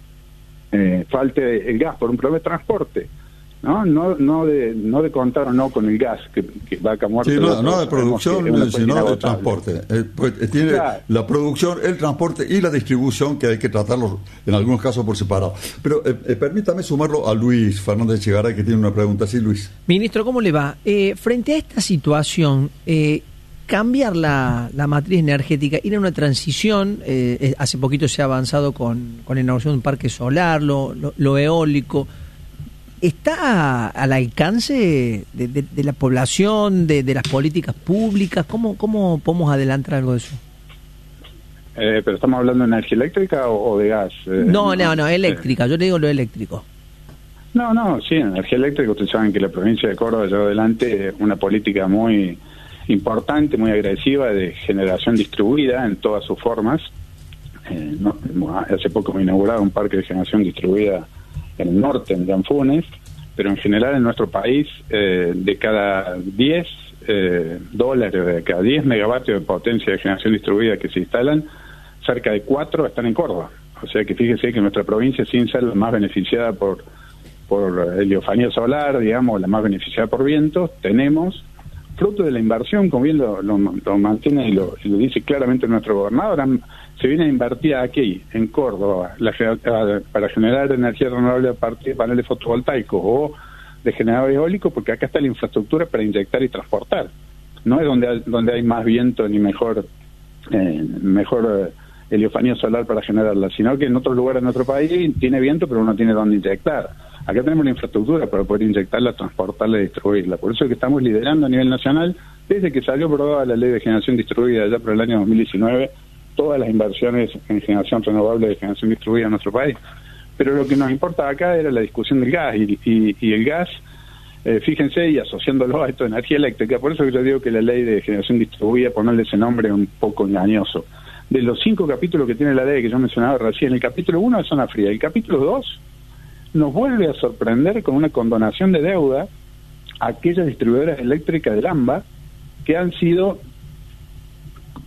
eh, falte el gas por un problema de transporte, no no no de no de contar o no con el gas que, que Vaca Muerta, sí, no, no de producción sino de transporte, eh, pues, tiene claro. La producción, el transporte y la distribución, que hay que tratarlos en algunos casos por separado. Pero eh, eh, permítame sumarlo a Luis Fernández Chegaray, que tiene una pregunta. Sí, Luis. Ministro, ¿cómo le va? Eh, frente a esta situación, eh, cambiar la, la matriz energética, ir a una transición, eh, hace poquito se ha avanzado con, con la inauguración de un parque solar, lo, lo, lo eólico, ¿está al alcance de, de, de la población, de, de las políticas públicas? ¿Cómo, cómo podemos adelantar algo de eso? Eh, ¿Pero estamos hablando de energía eléctrica o, o de gas? Eh, no, no, no, eléctrica. Yo le digo lo eléctrico. No, no, sí, energía eléctrica. Ustedes saben que la provincia de Córdoba lleva adelante una política muy importante, muy agresiva de generación distribuida en todas sus formas. Eh, no, hace poco me inaugurado un parque de generación distribuida en el norte, en Llanfunes, pero en general en nuestro país, eh, de cada diez eh, dólares, de cada diez megavatios de potencia de generación distribuida que se instalan, cerca de cuatro están en Córdoba. O sea que fíjese que nuestra provincia, sin ser la más beneficiada por, por heliofanía solar, digamos, la más beneficiada por vientos, tenemos, fruto de la inversión, como bien lo, lo, lo mantiene y lo, y lo dice claramente nuestro gobernador, se viene a invertir aquí, en Córdoba, la, para generar energía renovable a partir de paneles fotovoltaicos o de generadores eólicos, porque acá está la infraestructura para inyectar y transportar. No es donde hay, donde hay más viento ni mejor eh, mejor eh, heliofanía solar para generarla, sino que en otros lugares de nuestro país tiene viento, pero no tiene dónde inyectar. Acá tenemos la infraestructura para poder inyectarla, transportarla y distribuirla. Por eso es que estamos liderando a nivel nacional, desde que salió aprobada la ley de generación distribuida ya por el año dos mil diecinueve, todas las inversiones en generación renovable de generación distribuida en nuestro país. Pero lo que nos importa acá era la discusión del gas, y, y, y el gas, eh, fíjense, y asociándolo a esto de energía eléctrica, por eso que yo digo que la ley de generación distribuida, ponerle ese nombre es un poco engañoso. De los cinco capítulos que tiene la ley que yo mencionaba recién, el capítulo uno es zona fría, el capítulo dos nos vuelve a sorprender con una condonación de deuda a aquellas distribuidoras eléctricas del AMBA que han sido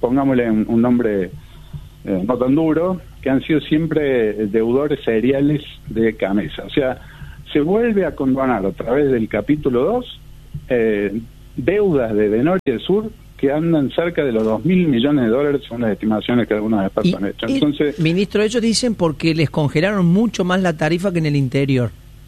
pongámosle un, un nombre eh, no tan duro, que han sido siempre deudores seriales de Gamesa. O sea, se vuelve a condonar a través del capítulo dos eh, deudas de Denor y del Sur que andan cerca de los dos mil millones de dólares según las estimaciones que algunos expertos han hecho. Entonces, y, ministro, ellos dicen porque les congelaron mucho más la tarifa que en el interior.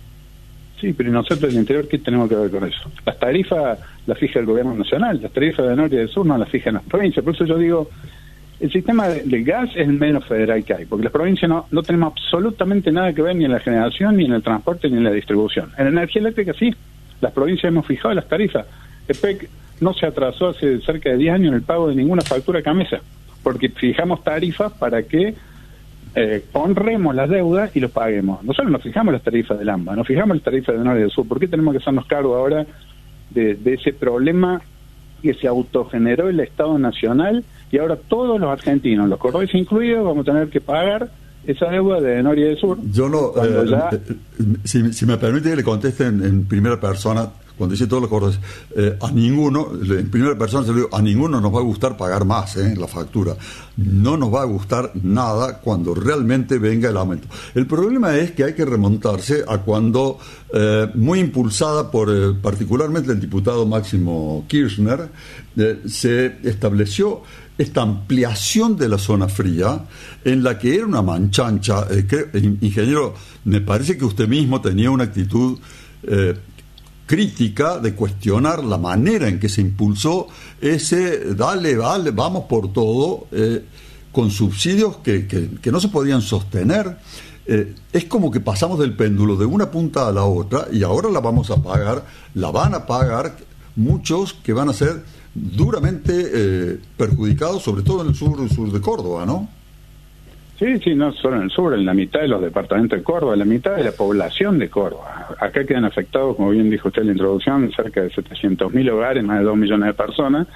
Sí, pero nosotros en el interior, ¿qué tenemos que ver con eso? Las tarifas las fija el gobierno nacional, las tarifas de norte y del sur no las fijan las provincias. Por eso yo digo, el sistema de, del gas es el menos federal que hay, porque las provincias no, no tenemos absolutamente nada que ver ni en la generación, ni en el transporte, ni en la distribución. En la energía eléctrica sí, las provincias hemos fijado las tarifas. El P E C no se atrasó hace cerca de diez años en el pago de ninguna factura Gamesa, porque fijamos tarifas para que eh, honremos las deudas y los paguemos. Nosotros nos fijamos las tarifas del AMBA, nos fijamos las tarifas del norte y del sur. ¿Por qué tenemos que hacernos cargo ahora de, de ese problema que se autogeneró el Estado Nacional y ahora todos los argentinos, los cordobeses incluidos, vamos a tener que pagar esa deuda de norte y del sur? Yo no, eh, ya... eh, si, si me permite que le conteste en, en primera persona, cuando dice todos los cordobeses, eh, a ninguno, en primera persona se lo digo, a ninguno nos va a gustar pagar más eh, la factura. No nos va a gustar nada cuando realmente venga el aumento. El problema es que hay que remontarse a cuando, eh, muy impulsada por eh, particularmente el diputado Máximo Kirchner, eh, se estableció esta ampliación de la zona fría, en la que era una manchancha. Eh, que, ingeniero, me parece que usted mismo tenía una actitud eh, crítica de cuestionar la manera en que se impulsó ese dale, dale, vamos por todo, eh, con subsidios que, que, que no se podían sostener. Eh, es como que pasamos del péndulo de una punta a la otra y ahora la vamos a pagar, la van a pagar muchos que van a ser duramente eh, perjudicados, sobre todo en el sur, el sur de Córdoba, ¿no? Sí, sí, no solo en el sur, en la mitad de los departamentos de Córdoba, la mitad de la población de Córdoba. Acá quedan afectados, como bien dijo usted en la introducción, cerca de setecientos mil hogares, más de dos millones de personas,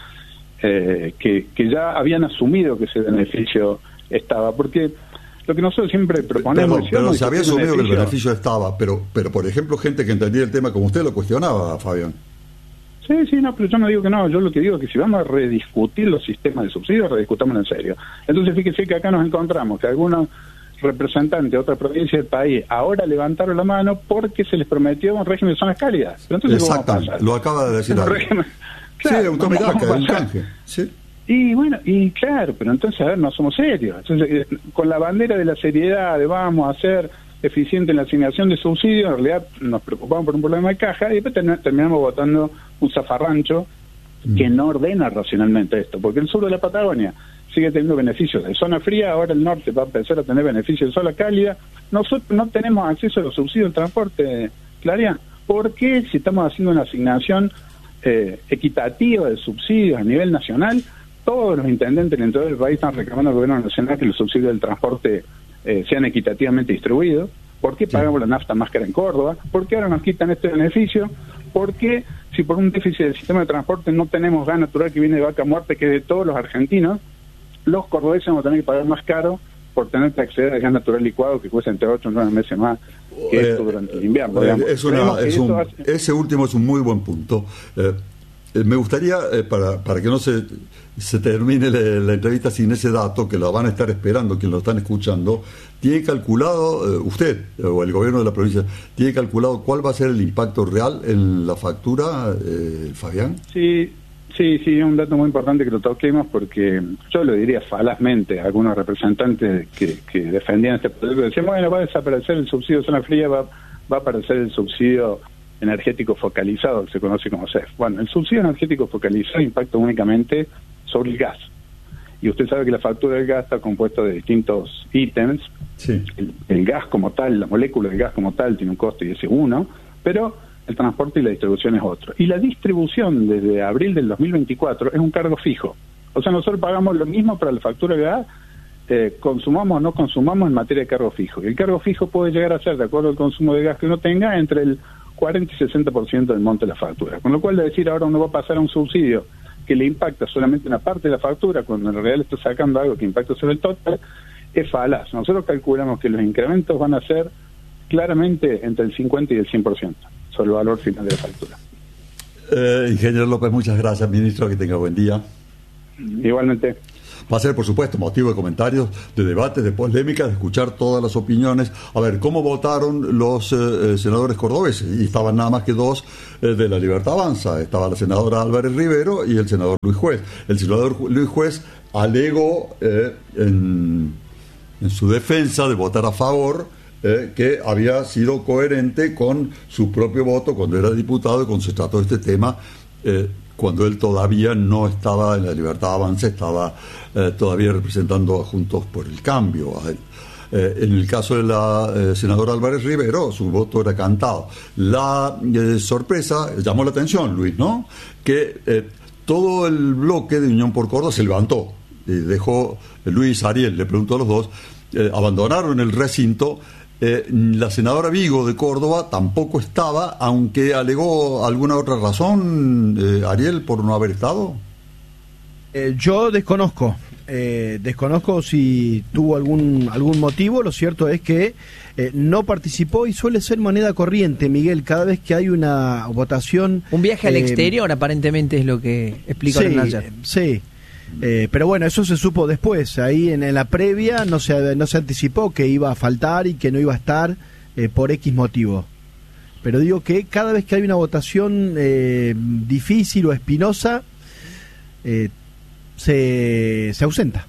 eh, que, que ya habían asumido que ese beneficio estaba, porque lo que nosotros siempre proponemos... Perdón, pero se había asumido que el beneficio estaba, pero, pero por ejemplo, gente que entendía el tema como usted lo cuestionaba, Fabián. Sí, sí, no, pero yo no digo que no, yo lo que digo es que si vamos a rediscutir los sistemas de subsidios, rediscutamos en serio. Entonces fíjese que acá nos encontramos que algunos representantes de otras provincias del país ahora levantaron la mano porque se les prometió un régimen de zonas cálidas. Pero entonces, exactamente, lo acaba de decir. Régimen... Claro, sí, un tomidaca, un canje. Sí. Y bueno, y claro, pero entonces, a ver, no somos serios. Entonces, con la bandera de la seriedad, de vamos a hacer eficiente en la asignación de subsidios, en realidad nos preocupamos por un problema de caja y después terminamos votando un zafarrancho mm. que no ordena racionalmente esto, porque el sur de la Patagonia sigue teniendo beneficios de zona fría, ahora el norte va a empezar a tener beneficios de zona cálida. Nosotros no tenemos acceso a los subsidios de transporte, Claria. ¿Por qué si estamos haciendo una asignación eh, equitativa de subsidios a nivel nacional, todos los intendentes en todo el país están reclamando al gobierno nacional que los subsidios del transporte Eh, sean equitativamente distribuidos? ¿Por qué pagamos sí. la nafta más cara en Córdoba? ¿Por qué ahora nos quitan este beneficio? ¿Por qué, si por un déficit del sistema de transporte no tenemos gas natural que viene de vaca muerta, que es de todos los argentinos, los cordobeses vamos a tener que pagar más caro por tener que acceder al gas natural licuado que cuesta entre ocho y nueve meses más que eh, esto durante el invierno? Eh, es una, es un, hace... Ese último es un muy buen punto. Eh, eh, me gustaría, eh, para, para que no se... se termine la, la entrevista sin ese dato, que lo van a estar esperando quienes lo están escuchando, ¿tiene calculado, eh, usted eh, o el gobierno de la provincia, tiene calculado cuál va a ser el impacto real en la factura, eh, Fabián? Sí, sí, sí, es un dato muy importante que lo toquemos, porque yo lo diría falazmente a algunos representantes que, que defendían este proyecto, decían, bueno, va a desaparecer el subsidio de zona fría, va, va a aparecer el subsidio energético focalizado, que se conoce como C E F. Bueno, el subsidio energético focalizado impacta únicamente sobre el gas. Y usted sabe que la factura del gas está compuesta de distintos ítems. Sí. El, el gas como tal, la molécula del gas como tal tiene un costo y ese uno, pero el transporte y la distribución es otro. Y la distribución desde abril del dos mil veinticuatro es un cargo fijo. O sea, nosotros pagamos lo mismo para la factura de gas, eh, consumamos o no consumamos en materia de cargo fijo. Y el cargo fijo puede llegar a ser, de acuerdo al consumo de gas que uno tenga, entre el cuarenta y sesenta por ciento del monto de la factura. Con lo cual, de decir ahora uno va a pasar a un subsidio que le impacta solamente una parte de la factura, cuando en realidad está sacando algo que impacta sobre el total, es falaz. Nosotros calculamos que los incrementos van a ser claramente entre el cincuenta y el cien por ciento sobre el valor final de la factura. Eh, ingeniero López, muchas gracias, ministro, que tenga buen día. Igualmente. Va a ser, por supuesto, motivo de comentarios, de debates, de polémicas, de escuchar todas las opiniones. A ver, ¿cómo votaron los eh, senadores cordobeses? Y estaban nada más que dos eh, de la Libertad Avanza. Estaba la senadora Álvarez Rivero y el senador Luis Juez. El senador Luis Juez alegó eh, en, en su defensa de votar a favor eh, que había sido coherente con su propio voto cuando era diputado y cuando se trató de este tema, eh, cuando él todavía no estaba en la Libertad Avanza, estaba eh, todavía representando a Juntos por el Cambio. A él. Eh, en el caso de la eh, senadora Álvarez Rivero, su voto era cantado. La eh, sorpresa, llamó la atención, Luis, ¿no? Que eh, todo el bloque de Unión por Córdoba se levantó. Y dejó, eh, Luis, Ariel, le preguntó a los dos, eh, abandonaron el recinto. Eh, la senadora Vigo de Córdoba tampoco estaba, aunque alegó alguna otra razón, eh, Ariel, por no haber estado. Eh, yo desconozco, eh, desconozco si tuvo algún algún motivo. Lo cierto es que eh, no participó y suele ser moneda corriente, Miguel, cada vez que hay una votación. Un viaje al eh, exterior, aparentemente, es lo que explicaron sí, ayer. Sí. Eh, pero bueno, eso se supo después. Ahí en, en la previa no se, no se anticipó que iba a faltar y que no iba a estar eh, por X motivo. Pero digo que cada vez que hay una votación eh, difícil o espinosa, eh, se, se ausenta.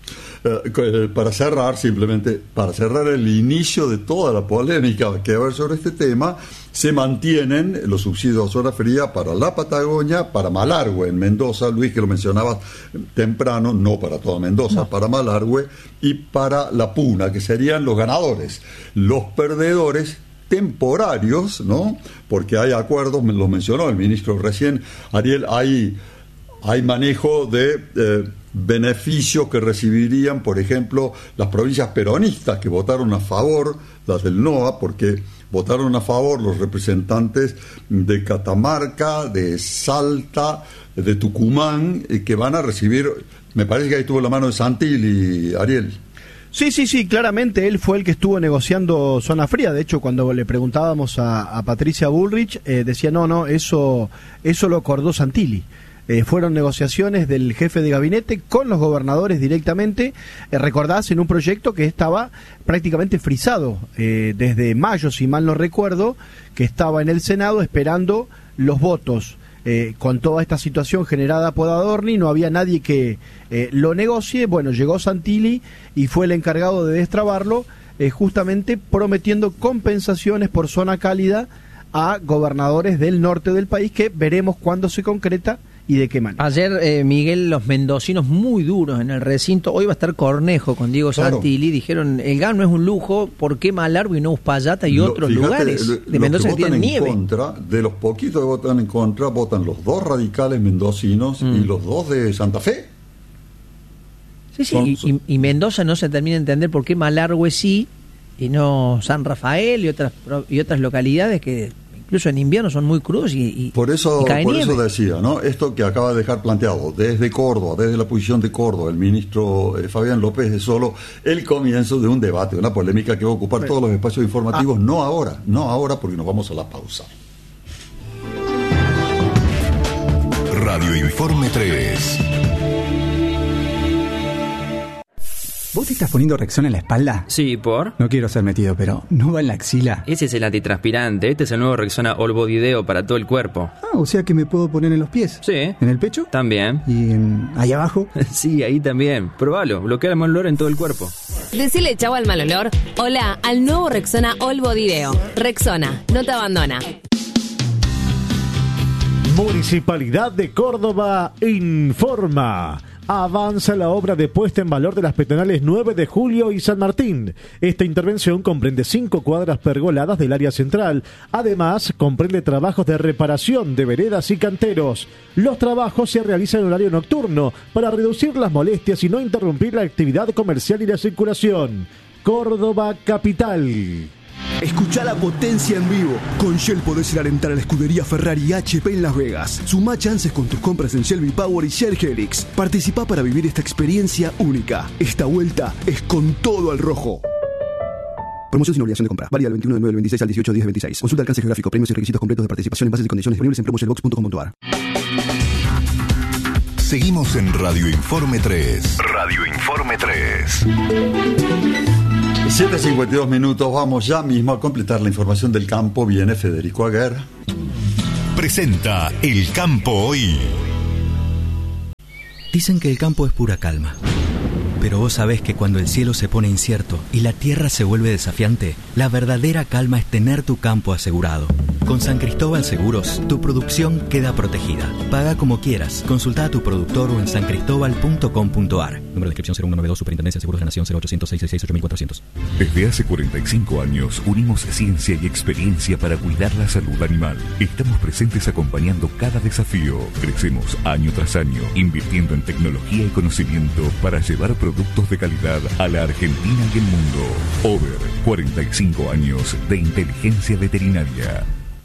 Eh, para cerrar, simplemente, para cerrar el inicio de toda la polémica que va a haber sobre este tema, se mantienen los subsidios a zona fría para la Patagonia, para Malargüe en Mendoza, Luis, que lo mencionabas temprano, no para toda Mendoza, no. Para Malargüe, y para La Puna, que serían los ganadores. Los perdedores temporarios, ¿no? Porque hay acuerdos, me lo mencionó el ministro recién, Ariel, hay, hay manejo de eh, beneficios que recibirían, por ejemplo, las provincias peronistas que votaron a favor, las del N O A, porque votaron a favor los representantes de Catamarca, de Salta, de Tucumán, eh, que van a recibir, me parece que ahí tuvo la mano de Santilli, Ariel. Sí, sí, sí, claramente él fue el que estuvo negociando zona fría. De hecho, cuando le preguntábamos a, a Patricia Bullrich, eh, decía, no, no, eso, eso lo acordó Santilli. Eh, fueron negociaciones del jefe de gabinete con los gobernadores directamente, eh, recordás, en un proyecto que estaba prácticamente frisado eh, desde mayo, si mal no recuerdo, que estaba en el Senado esperando los votos. Eh, con toda esta situación generada por Adorni, no había nadie que eh, lo negocie. Bueno, llegó Santilli y fue el encargado de destrabarlo, eh, justamente prometiendo compensaciones por zona cálida a gobernadores del norte del país, que veremos cuándo se concreta y de qué manera. Ayer, eh, Miguel, los mendocinos muy duros en el recinto. Hoy va a estar Cornejo con Diego claro. Santilli. Dijeron, el G A N no es un lujo, ¿por qué Malargüe y no Uspallata y lo, otros fíjate, lugares lo, de Mendoza que, que tienen nieve? Contra, de los poquitos que votan en contra, votan los dos radicales mendocinos mm. y los dos de Santa Fe. Sí, sí, Son, y, y, y Mendoza no se termina de entender por qué Malargüe sí y no San Rafael y otras, y otras localidades que incluso en invierno son muy crudos y, y por eso y cae por nieve. Eso decía, ¿no? Esto que acaba de dejar planteado desde Córdoba, desde la posición de Córdoba, el ministro eh, Fabián López, es solo el comienzo de un debate, una polémica que va a ocupar Pero, todos los espacios informativos, ah. no ahora, no ahora porque nos vamos a la pausa. Radio Informe tres. ¿Vos te estás poniendo Rexona en la espalda? Sí, ¿por? No quiero ser metido, pero ¿no va en la axila? Ese es el antitranspirante. Este es el nuevo Rexona All Body Deo para todo el cuerpo. Ah, o sea que me puedo poner en los pies. Sí. ¿En el pecho? También. ¿Y en... ahí abajo? Sí, ahí también. Probalo. Bloquea el mal olor en todo el cuerpo. Decile chau al mal olor. Hola al nuevo Rexona All Body Deo. Rexona, no te abandona. Municipalidad de Córdoba informa. Avanza la obra de puesta en valor de las peatonales nueve de julio y San Martín. Esta intervención comprende cinco cuadras pergoladas del área central. Además, comprende trabajos de reparación de veredas y canteros. Los trabajos se realizan en horario nocturno para reducir las molestias y no interrumpir la actividad comercial y la circulación. Córdoba Capital. Escucha la potencia en vivo. Con Shell podés ir a alentar a la escudería Ferrari H P en Las Vegas. Sumá chances con tus compras en Shell V-Power y Shell Helix. Participá para vivir esta experiencia única. Esta vuelta es con todo al rojo. Promoción sin obligación de compra. Válida del veintiuno de nueve del veintiséis al dieciocho de diez del veintiséis. Consulta alcance geográfico, premios y requisitos completos de participación en bases y condiciones disponibles en promo shell box punto com punto a r. Seguimos en Radio Informe tres. Radio Informe tres. siete cincuenta y dos minutos, vamos ya mismo a completar la información del campo. Viene Federico Aguer. Presenta El Campo Hoy. Dicen que el campo es pura calma. Pero vos sabés que cuando el cielo se pone incierto y la tierra se vuelve desafiante, la verdadera calma es tener tu campo asegurado. Con San Cristóbal Seguros, tu producción queda protegida. Paga como quieras. Consulta a tu productor o en san cristóbal punto com punto a r. Número de inscripción cero uno noventa y dos, Superintendencia de Seguros de la Nación, cero ochocientos, seiscientos sesenta y seis, ocho mil cuatrocientos. Desde hace cuarenta y cinco años unimos ciencia y experiencia para cuidar la salud animal. Estamos presentes acompañando cada desafío. Crecemos año tras año, invirtiendo en tecnología y conocimiento para llevar productos de calidad a la Argentina y el mundo. Over, cuarenta y cinco años de inteligencia veterinaria.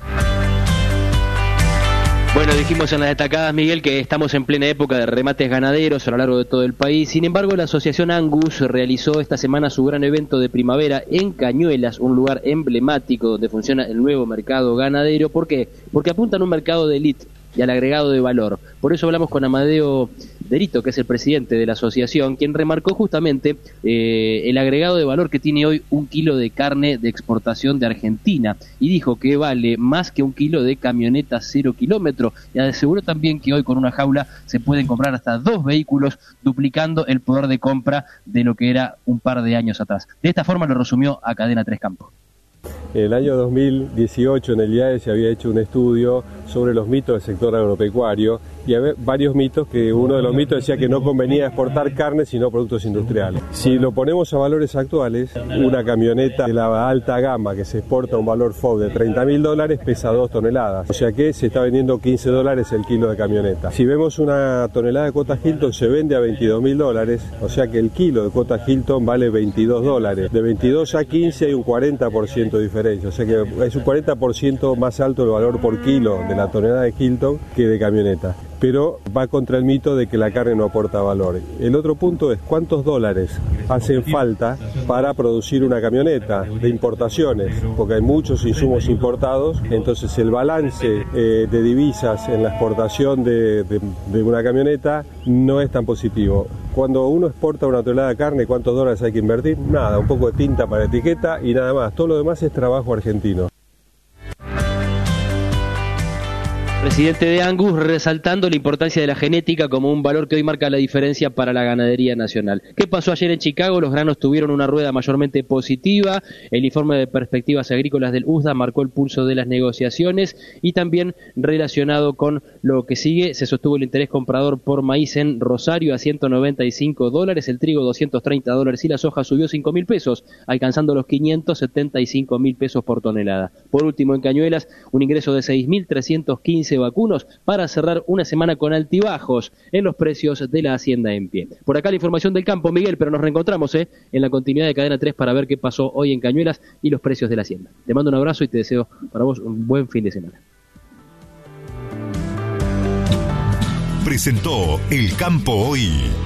Bueno, dijimos en las destacadas, Miguel, que estamos en plena época de remates ganaderos a lo largo de todo el país. Sin embargo, la Asociación Angus realizó esta semana su gran evento de primavera en Cañuelas, un lugar emblemático donde funciona el nuevo mercado ganadero. ¿Por qué? Porque apuntan a un mercado de élite y al agregado de valor. Por eso hablamos con Amadeo Derito, que es el presidente de la asociación, quien remarcó justamente eh, el agregado de valor que tiene hoy un kilo de carne de exportación de Argentina, y dijo que vale más que un kilo de camioneta cero kilómetro, y aseguró también que hoy con una jaula se pueden comprar hasta dos vehículos, duplicando el poder de compra de lo que era un par de años atrás. De esta forma lo resumió a Cadena Tres Campo. En el año dos mil dieciocho en el I A E se había hecho un estudio sobre los mitos del sector agropecuario y había varios mitos, que uno de los mitos decía que no convenía exportar carne sino productos industriales. Si lo ponemos a valores actuales, una camioneta de la alta gama que se exporta a un valor F O B de treinta mil dólares pesa dos toneladas, o sea que se está vendiendo quince dólares el kilo de camioneta. Si vemos una tonelada de cuota Hilton se vende a veintidós mil dólares, o sea que el kilo de cuota Hilton vale veintidós dólares. De veintidós a quince hay un cuarenta por ciento de diferencia, o sea que es un cuarenta por ciento más alto el valor por kilo de la tonelada de Hilton que de camioneta. Pero va contra el mito de que la carne no aporta valor. El otro punto es cuántos dólares hacen falta para producir una camioneta de importaciones, porque hay muchos insumos importados, entonces el balance eh, de divisas en la exportación de, de, de una camioneta no es tan positivo. Cuando uno exporta una tonelada de carne, ¿cuántos dólares hay que invertir? Nada, un poco de tinta para etiqueta y nada más. Todo lo demás es trabajo argentino. Presidente de Angus, resaltando la importancia de la genética como un valor que hoy marca la diferencia para la ganadería nacional. ¿Qué pasó ayer en Chicago? Los granos tuvieron una rueda mayormente positiva. El informe de perspectivas agrícolas del U S D A marcó el pulso de las negociaciones, y también relacionado con lo que sigue, se sostuvo el interés comprador por maíz en Rosario a ciento noventa y cinco dólares, el trigo doscientos treinta dólares y la soja subió cinco mil pesos, alcanzando los quinientos setenta y cinco mil pesos por tonelada. Por último, en Cañuelas, un ingreso de seis mil trescientos quince vacunos para cerrar una semana con altibajos en los precios de la hacienda en pie. Por acá la información del campo, Miguel, pero nos reencontramos ¿eh? en la continuidad de Cadena tres para ver qué pasó hoy en Cañuelas y los precios de la hacienda. Te mando un abrazo y te deseo para vos un buen fin de semana. Presentó El Campo Hoy.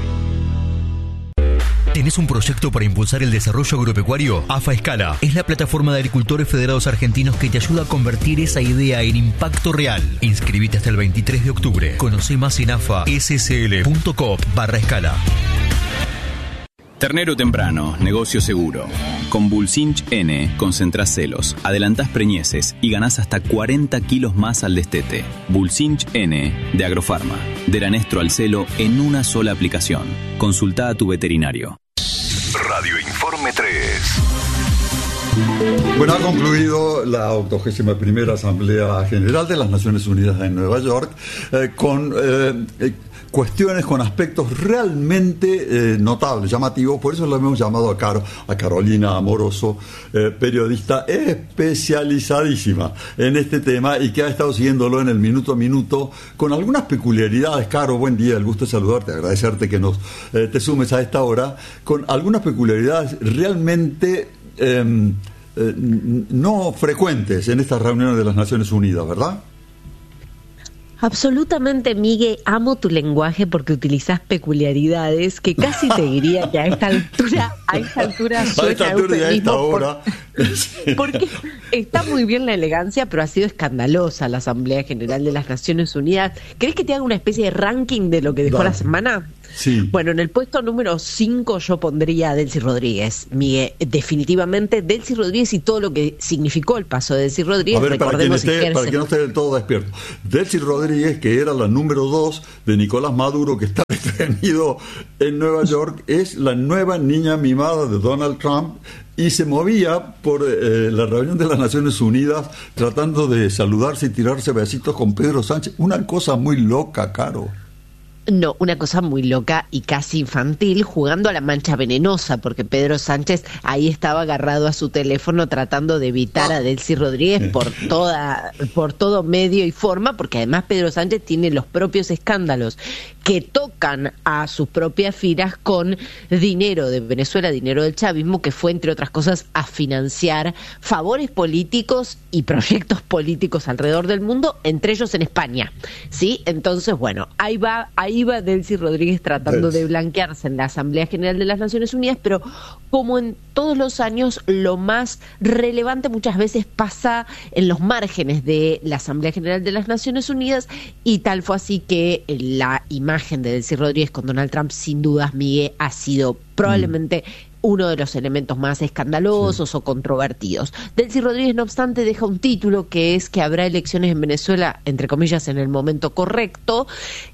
¿Tenés un proyecto para impulsar el desarrollo agropecuario? AFA Escala es la plataforma de agricultores federados argentinos que te ayuda a convertir esa idea en impacto real. Inscribite hasta el veintitrés de octubre. Conoce más en afa s c l punto com barra escala. Ternero temprano, negocio seguro. Con Bulsinch N concentrás celos, adelantás preñeces y ganás hasta cuarenta kilos más al destete. Bulsinch N de Agrofarma. Del anestro al celo en una sola aplicación. Consulta a tu veterinario. Radio Informe tres. Bueno, ha concluido la octogésima primera Asamblea General de las Naciones Unidas en Nueva York eh, con eh, eh, cuestiones, con aspectos realmente eh, notables, llamativos. Por eso lo hemos llamado a, Caro, a Carolina Amoroso, eh, periodista especializadísima en este tema y que ha estado siguiéndolo en el minuto a minuto con algunas peculiaridades. Caro, buen día, el gusto de saludarte, agradecerte que nos eh, te sumes a esta hora, con algunas peculiaridades realmente eh, eh, no frecuentes en estas reuniones de las Naciones Unidas, ¿verdad? Absolutamente, Miguel, amo tu lenguaje porque utilizas peculiaridades que casi te diría que a esta altura, a esta altura, a esta altura y a esta hora, Porque está muy bien la elegancia, pero ha sido escandalosa la Asamblea General de las Naciones Unidas. ¿Querés que te haga una especie de ranking de lo que dejó Dale. la semana? Sí. Bueno, en el puesto número cinco yo pondría a Delcy Rodríguez. Miguel, definitivamente Delcy Rodríguez y todo lo que significó el paso de Delcy Rodríguez. A ver, para quien, esté, ejerce... para quien no esté del todo despierto. Delcy Rodríguez, que era la número dos de Nicolás Maduro, que está detenido en Nueva York, es la nueva niña mimada de Donald Trump y se movía por eh, la reunión de las Naciones Unidas tratando de saludarse y tirarse besitos con Pedro Sánchez. Una cosa muy loca, Caro. No, una cosa muy loca y casi infantil, jugando a la mancha venenosa, porque Pedro Sánchez ahí estaba agarrado a su teléfono tratando de evitar a Delcy Rodríguez por toda, por todo medio y forma, porque además Pedro Sánchez tiene los propios escándalos que tocan a sus propias filas con dinero de Venezuela, dinero del chavismo, que fue, entre otras cosas, a financiar favores políticos y proyectos políticos alrededor del mundo, entre ellos en España, ¿sí? Entonces, bueno, ahí va, ahí va Delcy Rodríguez tratando de blanquearse en la Asamblea General de las Naciones Unidas, pero como en todos los años, lo más relevante muchas veces pasa en los márgenes de la Asamblea General de las Naciones Unidas, y tal fue así que la imagen de Delcy Rodríguez con Donald Trump, sin dudas, Miguel, ha sido probablemente mm. uno de los elementos más escandalosos sí. o controvertidos. Delcy Rodríguez, no obstante, deja un título que es que habrá elecciones en Venezuela, entre comillas, en el momento correcto,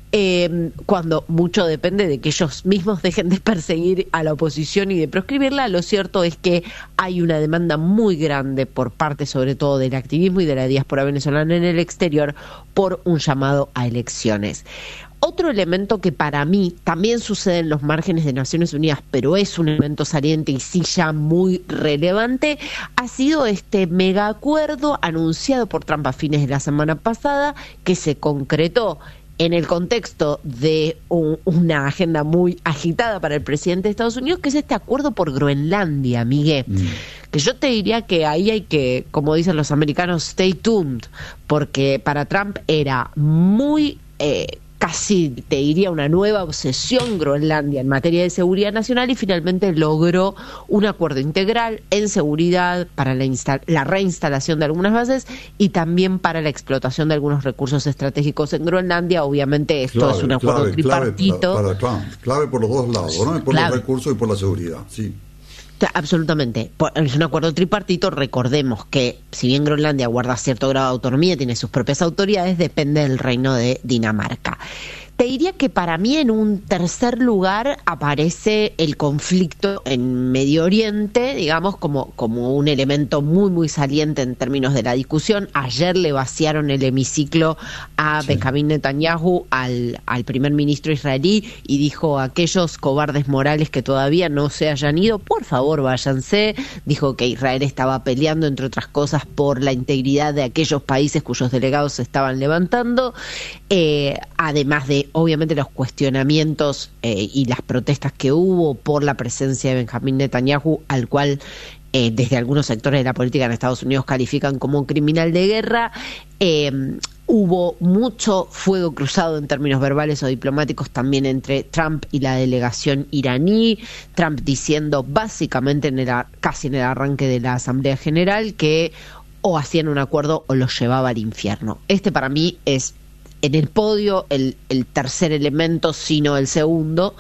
eh, cuando mucho depende de que ellos mismos dejen de perseguir a la oposición y de proscribirla. Lo cierto es que hay una demanda muy grande por parte, sobre todo, del activismo y de la diáspora venezolana en el exterior por un llamado a elecciones. Otro elemento que para mí también sucede en los márgenes de Naciones Unidas, pero es un elemento saliente y sí ya muy relevante, ha sido este mega acuerdo anunciado por Trump a fines de la semana pasada, que se concretó en el contexto de un, una agenda muy agitada para el presidente de Estados Unidos, que es este acuerdo por Groenlandia, Miguel. Mm. Que yo te diría que ahí hay que, como dicen los americanos, stay tuned, porque para Trump era muy... Eh, casi te diría una nueva obsesión Groenlandia en materia de seguridad nacional, y finalmente logró un acuerdo integral en seguridad para la, insta- la reinstalación de algunas bases y también para la explotación de algunos recursos estratégicos en Groenlandia. Obviamente esto clave, es un acuerdo clave, tripartito. Clave para, para Trump, clave por los dos lados, ¿no? Por clave. los recursos y por la seguridad, sí. Absolutamente. Es un acuerdo tripartito. Recordemos que si bien Groenlandia guarda cierto grado de autonomía, tiene sus propias autoridades, depende del reino de Dinamarca. Te diría que para mí en un tercer lugar aparece el conflicto en Medio Oriente, digamos, como, como un elemento muy, muy saliente en términos de la discusión. Ayer le vaciaron el hemiciclo a sí. Benjamín Netanyahu, al, al primer ministro israelí, y dijo: aquellos cobardes morales que todavía no se hayan ido, por favor váyanse. Dijo que Israel estaba peleando, entre otras cosas, por la integridad de aquellos países cuyos delegados se estaban levantando, eh, además de obviamente los cuestionamientos eh, y las protestas que hubo por la presencia de Benjamín Netanyahu, al cual eh, desde algunos sectores de la política en Estados Unidos califican como un criminal de guerra. Eh, hubo mucho fuego cruzado en términos verbales o diplomáticos también entre Trump y la delegación iraní, Trump diciendo básicamente en el, casi en el arranque de la Asamblea General que o hacían un acuerdo o los llevaba al infierno. Este para mí es en el podio el, el tercer elemento, sino el segundo.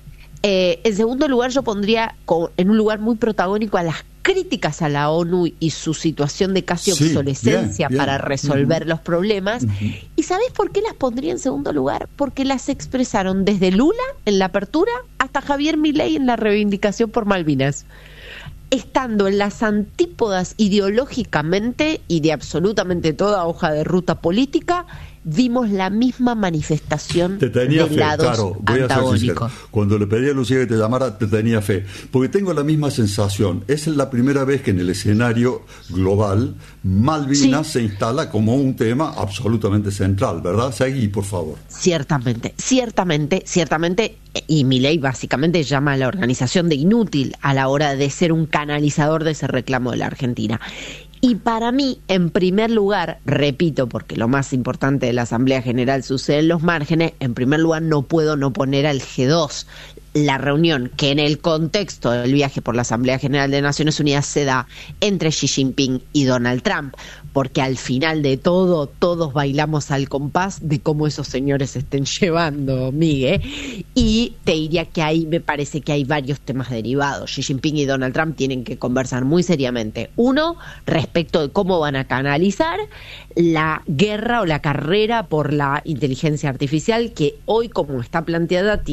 Eh, en segundo lugar yo pondría con, en un lugar muy protagónico a las críticas a la ONU y su situación de casi sí, obsolescencia bien, bien. para resolver uh-huh. los problemas. Uh-huh. ¿Y sabés por qué las pondría en segundo lugar? Porque las expresaron desde Lula en la apertura hasta Javier Milei en la reivindicación por Malvinas, estando en las antípodas ideológicamente y de absolutamente toda hoja de ruta política. Vimos la misma manifestación te tenía de fe, lados claro, voy antagónicos. A ser sincero. Cuando le pedí a Lucía que te llamara, te tenía fe, porque tengo la misma sensación. Es la primera vez que en el escenario global Malvinas sí. se instala como un tema absolutamente central, ¿verdad? Seguí, por favor. Ciertamente, ciertamente, ciertamente, y Milei básicamente llama a la organización de inútil a la hora de ser un canalizador de ese reclamo de la Argentina. Y para mí, en primer lugar, repito, porque lo más importante de la Asamblea General sucede en los márgenes, en primer lugar no puedo no poner al G dos. la reunión que en el contexto del viaje por la Asamblea General de Naciones Unidas se da entre Xi Jinping y Donald Trump, porque al final de todo todos bailamos al compás de cómo esos señores se estén llevando, Miguel, y te diría que ahí me parece que hay varios temas derivados. Xi Jinping y Donald Trump tienen que conversar muy seriamente. Uno, respecto de cómo van a canalizar la guerra o la carrera por la inteligencia artificial, que hoy, como está planteada,